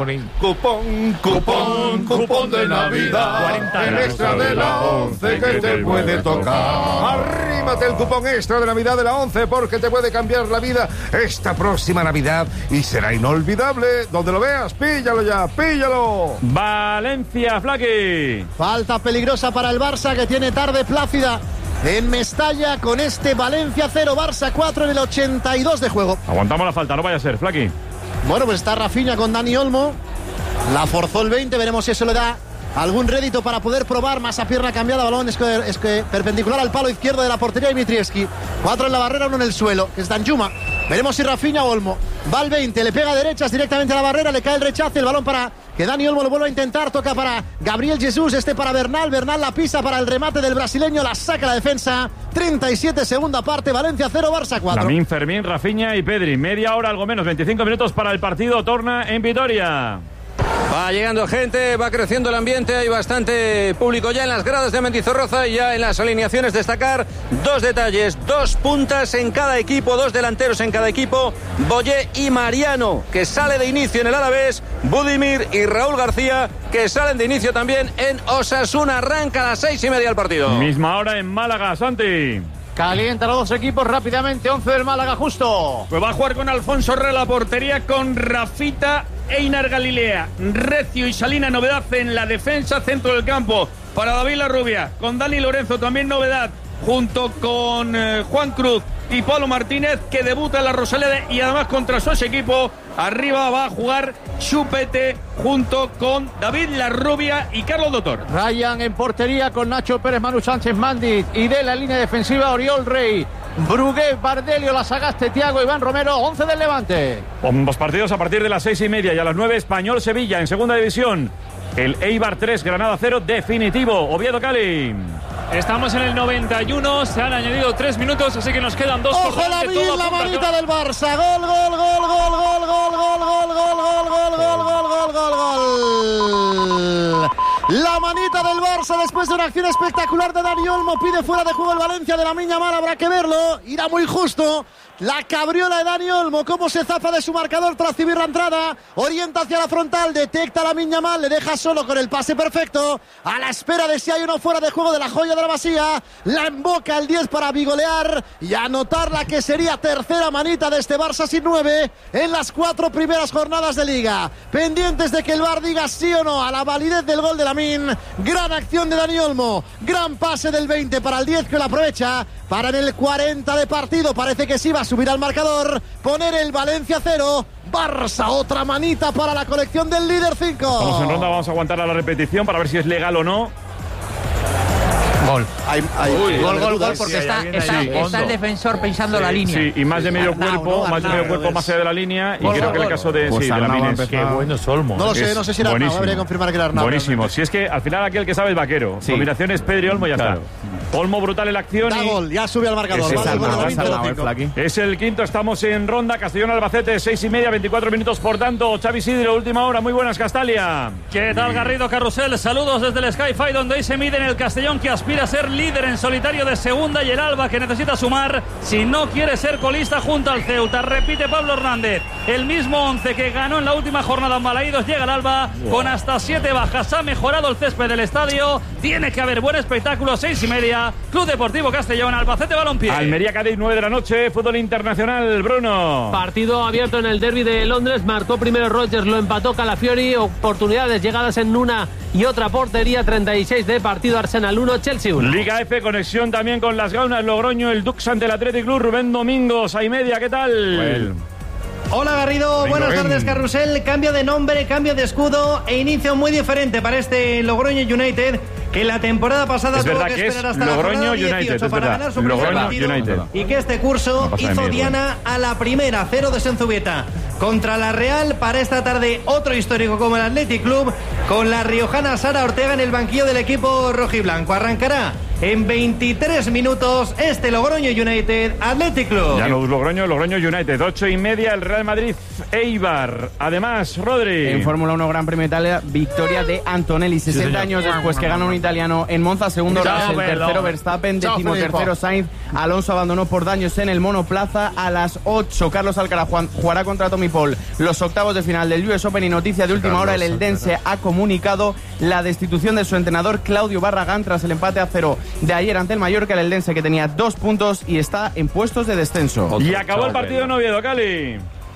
cupón, cupón, cupón de Navidad. cuarenta el extra de la once que te puede tocar. Arrímate el cupón extra de Navidad de la once porque te puede cambiar la vida esta próxima Navidad y será inolvidable. Donde lo veas, píllalo ya, píllalo. Valencia, Flaqui. Falta peligrosa para el Barça, que tiene tarde plácida en Mestalla con este Valencia cero, Barça cuatro en el ochenta y dos de juego. Aguantamos la falta, no vaya a ser, Flaqui. Bueno, pues está Rafinha con Dani Olmo. La forzó el veinte, veremos si eso le da algún rédito para poder probar. Más a pierna cambiada, balón es que, es que perpendicular al palo izquierdo de la portería de Dimitrievski. Cuatro en la barrera, uno en el suelo, que es Danjuma. Veremos si Rafinha o Olmo. Va al veinte, le pega a derechas directamente a la barrera, le cae el rechace, el balón para que Dani Olmo lo vuelva a intentar, toca para Gabriel Jesús, este para Bernal, Bernal la pisa para el remate del brasileño, la saca la defensa. treinta y siete, segunda parte, Valencia cero, Barça cuatro. Lamine, Fermín, Rafinha y Pedri. Media hora, algo menos, veinticinco minutos para el partido. Torna en Vitoria. Va llegando gente, va creciendo el ambiente, hay bastante público ya en las gradas de Mendizorroza y ya en las alineaciones. Destacar dos detalles, dos puntas en cada equipo, dos delanteros en cada equipo, Boyé y Mariano, que sale de inicio en el Alavés, Budimir y Raúl García, que salen de inicio también en Osasuna. Arranca a las seis y media el partido. Misma hora en Málaga, Santi. Calienta los dos equipos rápidamente, once del Málaga justo. Pues va a jugar con Alfonso Herrera la portería, con Rafita, Einar Galilea, Recio y Salina. Novedad en la defensa, centro del campo para David Larrubia, con Dani Lorenzo también novedad, junto con eh, Juan Cruz y Pablo Martínez, que debuta en la Rosaleda y además contra su equipo. Arriba va a jugar Chupete junto con David Larrubia y Carlos Doctor. Ryan en portería con Nacho Pérez, Manu Sánchez, Mandit, y de la línea defensiva Oriol Rey, Brugué, Bardelio, Lasagaste, Thiago, Iván Romero. Once del Levante. Ambos partidos a partir de las seis y media y a las nueve, Español-Sevilla en segunda división. El Eibar tres, Granada cero, definitivo. Oviedo, Cali. Estamos en el noventa y uno, se han añadido tres minutos, así que nos quedan dos. ¡Ojo la bien, la manita del Barça! ¡Gol, gol, gol, gol, gol, gol, gol, gol, gol, gol, gol, gol, gol, gol, gol! La manita del Barça después de una acción espectacular de Dani Olmo. Pide fuera de juego el Valencia de Lamine Yamal, habrá que verlo. Irá muy justo. La cabriola de Dani Olmo, cómo se zafa de su marcador tras recibir la entrada. Orienta hacia la frontal, detecta a Lamine Yamal, le deja solo con el pase perfecto. A la espera de si hay uno fuera de juego de la joya de la Masía. La emboca el diez para bigolear y anotar la que sería tercera manita de este Barça sin nueve en las cuatro primeras jornadas de Liga. Pendientes de que el V A R diga sí o no a la validez del gol de Lamine. Gran acción de Dani Olmo. Gran pase del veinte para el diez, que lo aprovecha para en el cuarenta de partido. Parece que sí va a subir al marcador, poner el Valencia cero, Barça, otra manita para la colección del líder cinco. Estamos en ronda, vamos a aguantar a la repetición para ver si es legal o no. Gol. Hay, hay, Uy, gol, gol, gol, sí, porque sí, está, está, está el defensor pensando Sí, la línea. Sí, y más de medio Arnau, cuerpo, ¿no? más de medio Arnau, cuerpo es- más allá de la línea. Gol, y creo gol, que el gol. caso de, Pues sí, de Arnau Lamine ha es empezado. Qué bueno es Olmo. No lo sé, es no sé si era Arnau, buenísimo. habría que confirmar que era Arnau. Buenísimo. Si es que al final aquel que sabe es vaquero. Sí. Combinación es Pedri Olmo y ya Claro. está. Olmo brutal en la acción. Da y gol, ya sube al marcador. Ese Vale, es el gol de Arnau, Lamine, es Arnau, cero cinco. Flaqui. Es el quinto, estamos en ronda. Castellón-Albacete, seis y media, veinticuatro minutos. Por tanto, Xavi Sidro, última hora. Muy buenas, Castalia. ¿Qué tal, Garrido Carrusel? Saludos desde el Sky-Fi, donde hoy se mide en el Castellón, que aspira a ser líder en solitario de segunda, y el Alba, que necesita sumar si no quiere ser colista junto al Ceuta. Repite Pablo Hernández, el mismo once que ganó en la última jornada en Balaídos. Llega el Alba con hasta siete bajas. Ha mejorado el césped del estadio. Tiene que haber buen espectáculo. Seis y media, Club Deportivo Castellón, Albacete Balompié. Almería Cádiz, nueve de la noche. Fútbol internacional, Bruno. Partido abierto en el derbi de Londres. Marcó primero Rodgers, lo empató Calafiori. Oportunidades llegadas en una y otra portería. treinta y seis de partido. Arsenal uno, Chelsea uno. Liga F, conexión también con las Gaunas, Logroño, el Dux ante el Athletic Club. Rubén Domingos, a y media, ¿qué tal? Bueno. Hola Garrido, Venga, buenas ven. tardes Carrusel. Cambio de nombre, cambio de escudo e inicio muy diferente para este Logroño United, que la temporada pasada Es tuvo verdad que que es esperar hasta Logroño la jornada United, dieciocho es para verdad. ganar su primer Logroño partido, United. y que este curso No pasa de hizo mí, diana a la primera, cero de Senzubieta. Contra la Real, para esta tarde otro histórico como el Athletic Club, con la riojana Sara Ortega en el banquillo del equipo rojiblanco. Arrancará en veintitrés minutos este Logroño United Athletic Club. Ya no Logroño, Logroño United, ocho y media, el Real Madrid Eibar. Además, Rodri. En Fórmula uno Gran Premio de Italia, victoria de Antonelli, sesenta señor. años después que gana un italiano en Monza, segundo Chao, Russell, perdón. tercero Verstappen, Chao, décimo Filippo. tercero Sainz. Alonso abandonó por daños en el monoplaza. A las ocho, Carlos Alcaraz juan- jugará contra Tommy Paul los octavos de final del U S Open. Y noticia de última hora, el eldense ha comunicado la destitución de su entrenador Claudio Barragán tras el empate a cero de ayer ante el Mallorca. El eldense, que tenía dos puntos y está en puestos de descenso. Y acabó el partido en Oviedo, Cali.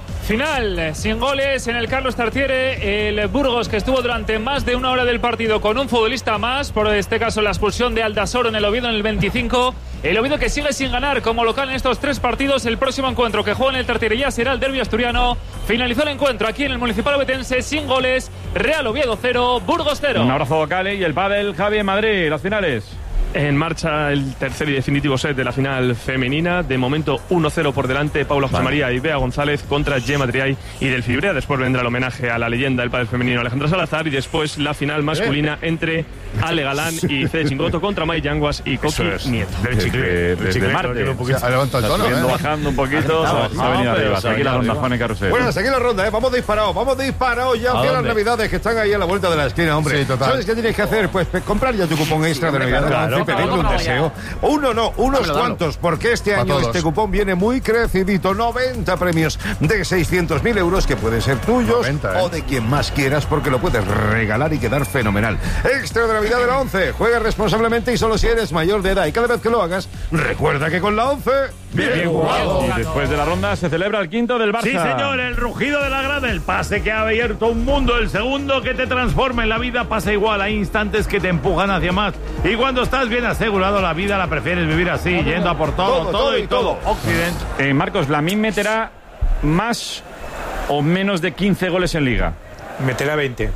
Final, sin goles en el Carlos Tartiere. El Burgos, que estuvo durante más de una hora del partido con un futbolista más, por este caso la expulsión de Aldasoro en el Oviedo en el veinticinco. El Oviedo, que sigue sin ganar como local en estos tres partidos. El próximo encuentro que juega en el Tartiere ya será el derbi asturiano. Finalizó el encuentro aquí en el Municipal Ovetense sin goles. Real Oviedo cero, Burgos cero. Un abrazo, Cali. Y el pádel, Javi, en Madrid, las finales. En marcha el tercer y definitivo set de la final femenina. De momento uno cero por delante Paula José María y Bea González contra Gemma Triay y Del Fibrea. Después vendrá el homenaje a la leyenda del pádel femenino Alejandra Salazar, y después la final masculina entre Ale Galán y Cede Chingoto contra May Yanguas y Coqui Nieto. Desde, desde Marte. Se ha levantado el tono, Subiendo, ¿eh? bajando un poquito, se ha- se ha venido arriba. Hasta aquí la ronda, Juan y Carrusel. Bueno, hasta aquí la ronda, ¿eh? Vamos disparados, vamos disparados ya ¿A hacia las dónde? navidades que están ahí a la vuelta de la esquina, hombre. Sí, total. ¿Sabes qué tienes que hacer? Pues pe- comprar ya tu cupón extra de hombre, Navidad de claro, la once y claro, pedirle un claro, deseo. Uno no, unos Dámelo, dámelo. cuantos, porque este Pa' año todos. este cupón viene muy crecidito. noventa premios de seiscientos mil euros que pueden ser tuyos noventa, ¿eh? o de quien más quieras, porque lo puedes regalar y quedar fenomenal. Extra de Navidad de la once. Juega responsablemente y solo si eres mayor de edad. Y cada vez que lo hagas, recuerda que con la once... Bien jugado. Y después de la ronda se celebra el quinto del Barça. Sí, señor, el rugido de la grada, el pase que ha abierto un mundo, el segundo que te transforma en la vida pasa igual. Hay instantes que te empujan hacia más. Y cuando estás bien asegurado, la vida la prefieres vivir así, yendo a por todo, todo, todo y y todo. Occidente. Eh, Marcos, ¿Lamine meterá más o menos de quince goles en Liga? Meterá veinte.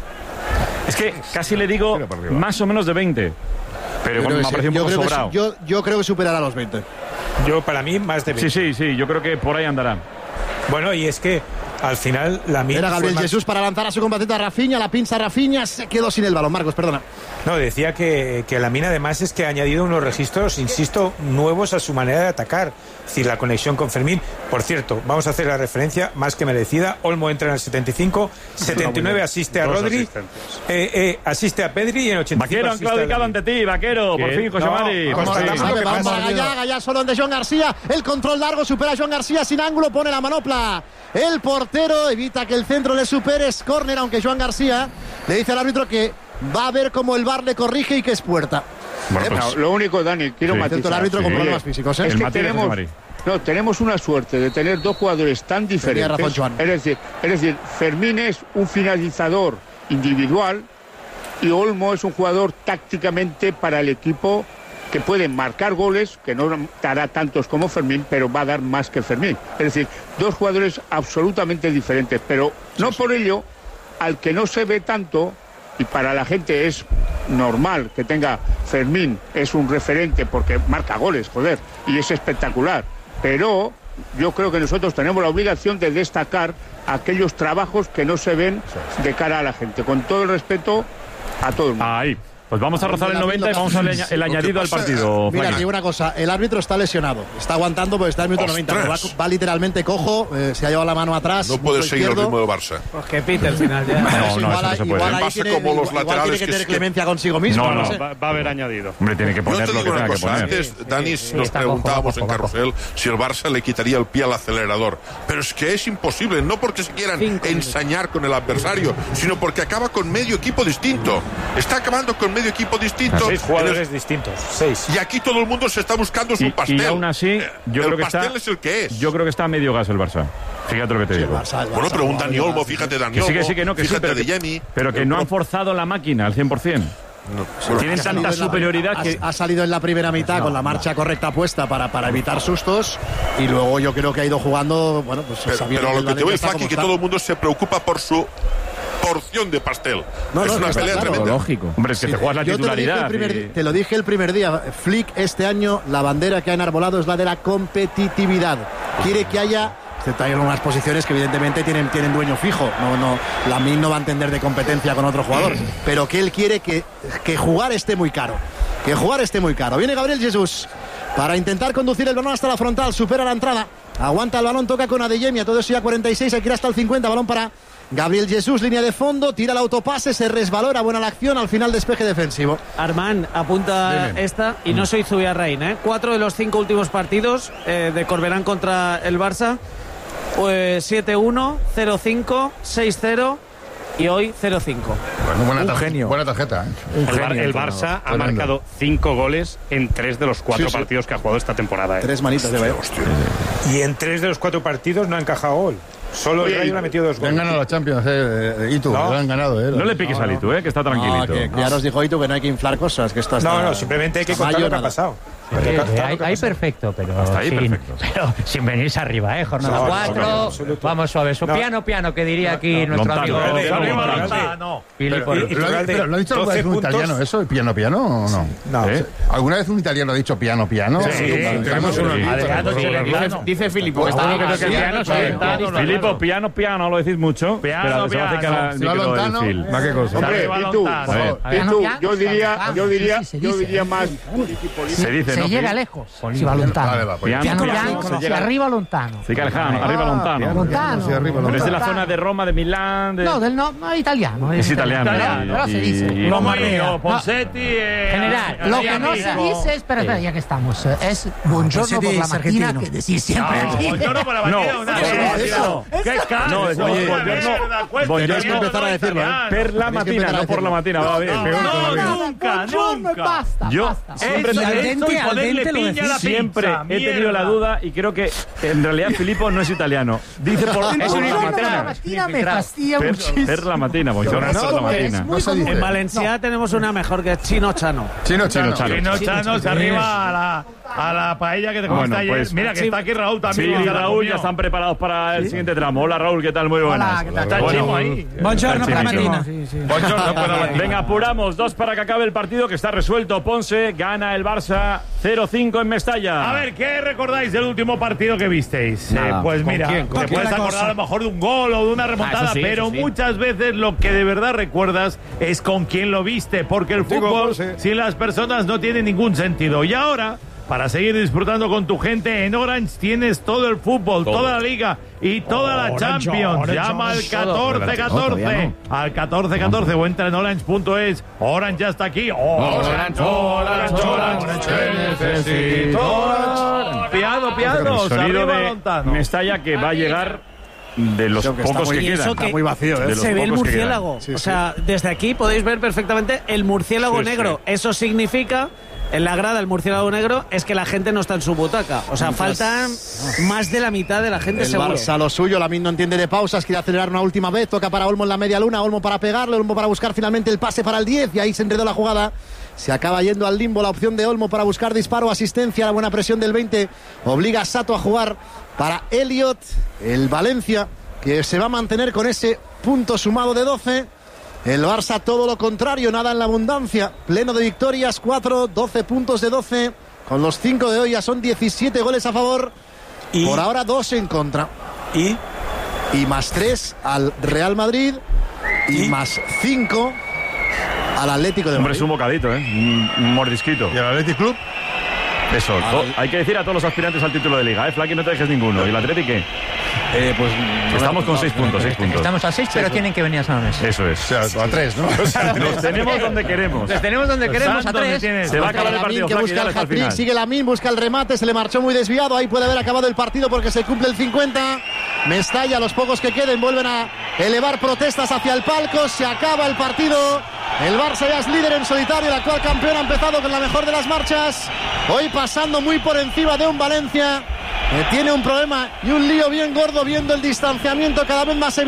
Es que casi le digo más o menos de veinte. Pero Yo como creo me que ha sí. parecido un Yo poco creo que sobrado. su- yo, yo creo que superará los veinte. Yo, para mí, más de veinte. Sí, sí, sí, yo creo que por ahí andará. Bueno, y es que al final la Era Gabriel Jesús para lanzar a su compatriota Rafinha, la pinza Rafinha, se quedó sin el balón. Marcos, perdona. No, decía que, que la mina además es que ha añadido unos registros, insisto, nuevos a su manera de atacar. Es decir, la conexión con Fermín. Por cierto, vamos a hacer la referencia más que merecida. Olmo entra en el setenta y cinco, setenta y nueve asiste a Dos Rodri, asistentes. eh, eh, asiste a Pedri y en ochenta y cinco Vaquero han asiste a claudicado Lamine. ante ti, Vaquero. Por ¿Qué? fin, José No, Mari. por constatamos fin. lo que Vamos pasa. para Gallá, Gallá solo de Joan García. El control largo supera a Joan García sin ángulo, pone la manopla. El portero evita que el centro le supere. Es córner, aunque Joan García le dice al árbitro que va a ver cómo el V A R le corrige y que es puerta. Bueno, pues, no, lo único, Dani, quiero Sí. matizar. Intento el árbitro con Sí. problemas físicos, ¿eh? Es El que matiz de José tenemos, Mari. no, tenemos una suerte de tener dos jugadores tan diferentes. razón, Joan. Es decir, es decir, Fermín es un finalizador individual y Olmo es un jugador tácticamente para el equipo que pueden marcar goles, que no dará tantos como Fermín, pero va a dar más que Fermín. Es decir, dos jugadores absolutamente diferentes, pero no por ello, al que no se ve tanto, y para la gente es normal que tenga Fermín, es un referente porque marca goles, joder, y es espectacular, pero yo creo que nosotros tenemos la obligación de destacar aquellos trabajos que no se ven de cara a la gente, con todo el respeto a todo el mundo. Ahí. Pues vamos a rozar el noventa y vamos a ver el añadido al partido. Mira, digo una cosa, el árbitro está lesionado, está aguantando porque está en el minuto noventa, va, va literalmente cojo, eh, se ha llevado la mano atrás. No puede seguir el ritmo de Barça. Pues que pite al final ya. No, no, igual, eso no se puede. igual, ahí Barça tiene, como los igual laterales tiene que que tener es que- clemencia consigo mismo. No, no no, sé. Va, va a haber añadido. Hombre, tiene que Yo te poner lo digo que una tenga que cosa, poner. antes, Dani, Sí, nos está preguntábamos cojo, en cojo, Carrusel si el Barça le quitaría el pie al acelerador. Pero es que es imposible, no porque se quieran ensañar con el adversario, sino porque acaba con medio equipo distinto. Está acabando con medio equipo distinto. Seis jugadores distintos, seis. Y aquí todo el mundo se está buscando su Y, pastel. y aún así, yo el creo que pastel está. es el que es. Yo creo que está a medio gas el Barça. Fíjate lo que te Sí, el digo. Barça, el Barça, Bueno, pregunta el Dani Barça, Olmo, sí, fíjate sí. Dani Que sí, Olmo, que sí, que no, que sí, fíjate pero de que, Yemi. pero que El no han pro- forzado la máquina al cien por ciento. Bueno, Tienen Ha salido tanta en la- superioridad ha- que. ha salido en la primera mitad con la marcha correcta puesta para, para evitar sustos y luego yo creo que ha ido jugando, bueno, pues Pero, sabiendo pero que lo el que te voy, Valencia está Flaki, como que está. todo el mundo se preocupa por su porción de pastel. No, es no, una está pelea claro. tremenda. Lógico. Hombre, es que Sí, te juegas la yo te lo dije el titularidad. primer y- di- Te lo dije el primer día. Flick este año, la bandera que ha enarbolado es la de la competitividad. Quiere que haya, excepto hay unas posiciones que evidentemente tienen, tienen dueño fijo. No, no, Lamine no va a entender de competencia con otro jugador. Pero que él quiere que, que jugar esté muy caro. Que jugar esté muy caro. Viene Gabriel Jesús para intentar conducir el balón hasta la frontal. Supera la entrada. Aguanta el balón, toca con Adeyemi. A todo eso ya cuarenta y seis, hay que ir hasta el cincuenta. Balón para Gabriel Jesús, línea de fondo, tira el autopase, se resbalora, buena la acción, al final despeje defensivo. Armán apunta Dime. esta y no soy Zubiarrain, ¿eh? Cuatro de los cinco últimos partidos eh, de Corberán contra el Barça, pues siete uno, cero cinco, seis cero y hoy cero cinco. Bueno, buena Un tarjeta, genio. Buena tarjeta. ¿eh? Un El, Bar- genio, el el Barça ha Tremendo. marcado cinco goles en tres de los cuatro Sí, sí. partidos que ha jugado esta temporada. ¿eh? Tres manitas de Hostia. Y en tres de los cuatro partidos no ha encajado gol. Solo el Rayo le ha metido dos Le han goles. ganado la Champions, eh, eh, y tú, No. le han ganado, eh. No le piques a Litu, eh, que está tranquilito. No, que, que ya nos dijo Itu que no hay que inflar cosas, que esto está... No, no, simplemente hay que hasta contar mayo lo que ha nada. pasado. Eh, eh, ahí, ahí perfecto, pero Hasta ahí sin, perfecto. pero sin venirse arriba, ¿eh? Jornada No, no, cuatro, no, absoluto. vamos suave. Su No. piano, piano, que diría aquí nuestro Lontano, amigo. Lontano, Filipo. Lontano. Lontano. Filipo. Pero- ¿Lo, ha- pero, ¿lo ha dicho alguna vez un doce puntos. italiano eso, el piano piano o no? No. ¿Eh? ¿Alguna vez un italiano ha dicho piano piano? Sí, tenemos uno aquí. Adriano Sí, Celentano. Dice Filipo que está Ah, bien. sí, Piano, sí, Celentano, no, no, Filipo, piano, piano, lo decís mucho. Piano, pero se va a hacer piano. cara Si va líquido del Lontano, fil. ¿va qué cosa? Hombre, Arriba y tú, Lontano. A ver. y tú, yo diría, yo diría, Sí, se yo dice. diría más. Se dice, Se ¿no? llega Fil? lejos, si va Lontano. Vale, va, pues. Piano, Piano, piano, piano, se hacia llega- arriba Lontano. Sí, Calejano, arriba Lontano. Lontano. Sí, arriba, Pero es de la Lontano. zona de Roma, de Milán. De... No, del no, no, italiano. Es italiano. italiano, pero y- se dice. y- Como María. yo, Ponseti. eh, General, lo que no se Adriano. dice es, espera, espera, ya que estamos, eh, es buongiorno por la mañana, que decís siempre No, aquí. buongiorno por la mañana, No, una eso, vez. eso. ¿Qué caro? No, es Oye, buongiorno- mierda, cuesta, Tenéis que no, empezar no, a decirlo, ¿eh? italiano. Per la Tenéis que matina, empezar a no por la decirlo. matina, va bien. No, Peor no, todavía. nunca, Buongiorno y nunca. basta, Yo basta. siempre, Sí, he- al dente, y al ponerle dente lo piña decís. a la siempre pizza, he tenido la mierda. duda y creo que en realidad Filippo no es italiano. Dice por, Es un por la idioma, la matina. matina me fastidia Per, muchísimo. per la matina, buongiorno No, per la ¿cómo es? matina. No se dice. En Valencia tenemos una mejor que es Chino Chano. Chino Chano. Chano. Chino Chano se arriba a la, a la paella que te comiste Bueno, ayer. pues- Mira que Sí. está aquí Raúl Sí, también. que y se la Raúl comió. ya están preparados para el siguiente tramo. Hola Raúl, ¿qué tal? Muy buenas. Hola, ¿qué tal? Está el Bueno, chimo ahí. Buongiorno por la Chimo. mañana. Buongiorno por la mañana. Venga, apuramos. Dos para que acabe el partido que está resuelto. Ponce gana el Barça cero cinco en Mestalla. A ver, ¿qué recordáis del último partido que visteis? Nada. Eh, pues ¿Con mira, quién? ¿Con te quién puedes la acordar cosa? a lo mejor de un gol o de una remontada, Ah, eso sí, pero eso sí. muchas veces lo que de verdad recuerdas es con quién lo viste, porque el Digo, fútbol sí. sin las personas no tiene ningún sentido. Y ahora, para seguir disfrutando con tu gente, en Orange tienes todo el fútbol, Todo. toda la liga y toda la Orange, Champions. Orange, Llama al Orange. catorce catorce, todavía al catorce catorce o entra en orange punto es. Orange ya está aquí. Orange, Orange, Orange, te necesito. Orange. Piano, piano, El sonido arriba de Lontano. Mestalla que va a llegar de los Creo que está pocos muy- que y quedan. eso que- Está muy vacío, ¿eh? De los Se ve el pocos que murciélago. quedan. O sea, desde aquí podéis ver perfectamente el murciélago Sí, sí. negro. Eso significa en la grada el murciélago negro es que la gente no está en su butaca. O sea, Mientras... faltan más de la mitad de la gente, el seguro. Barça lo suyo, Lamine no entiende de pausas, quiere acelerar una última vez, toca para Olmo en la media luna, Olmo para pegarle, Olmo para buscar finalmente el pase para el diez, y ahí se enredó la jugada. Se acaba yendo al limbo la opción de Olmo para buscar disparo, asistencia, la buena presión del veinte obliga a Sato a jugar para Elliot, el Valencia, que se va a mantener con ese punto sumado de doce. El Barça todo lo contrario, nada en la abundancia, pleno de victorias, cuatro, doce puntos de doce, con los cinco de hoy ya son diecisiete goles a favor, y por ahora dos en contra. Y, y más tres al Real Madrid y, y más cinco al Atlético de Madrid. Hombre, es un bocadito, ¿eh? Un, un mordisquito. ¿Y el Athletic Club? Eso, to, hay que decir a todos los aspirantes al título de Liga, ¿eh? Flaky, no te dejes ninguno. ¿Y el Atlético qué? Eh, pues estamos con seis puntos, seis puntos. Estamos a seis, pero sí, tienen que venir a San Mamés. Eso es. O sea, a tres, ¿no? Los tenemos donde queremos. Los tenemos donde queremos, a tres. Se va a acabar el partido, que Flaky, busca el hat-trick, sigue Lamine, busca el remate, se le marchó muy desviado, ahí puede haber acabado el partido porque se cumple el cincuenta. Mestalla, los pocos que queden, vuelven a elevar protestas hacia el palco, se acaba el partido. El Barça ya es líder en solitario, el actual campeón ha empezado con la mejor de las marchas, hoy pasando muy por encima de un Valencia que tiene un problema y un lío bien gordo, viendo el distanciamiento cada vez más evidente.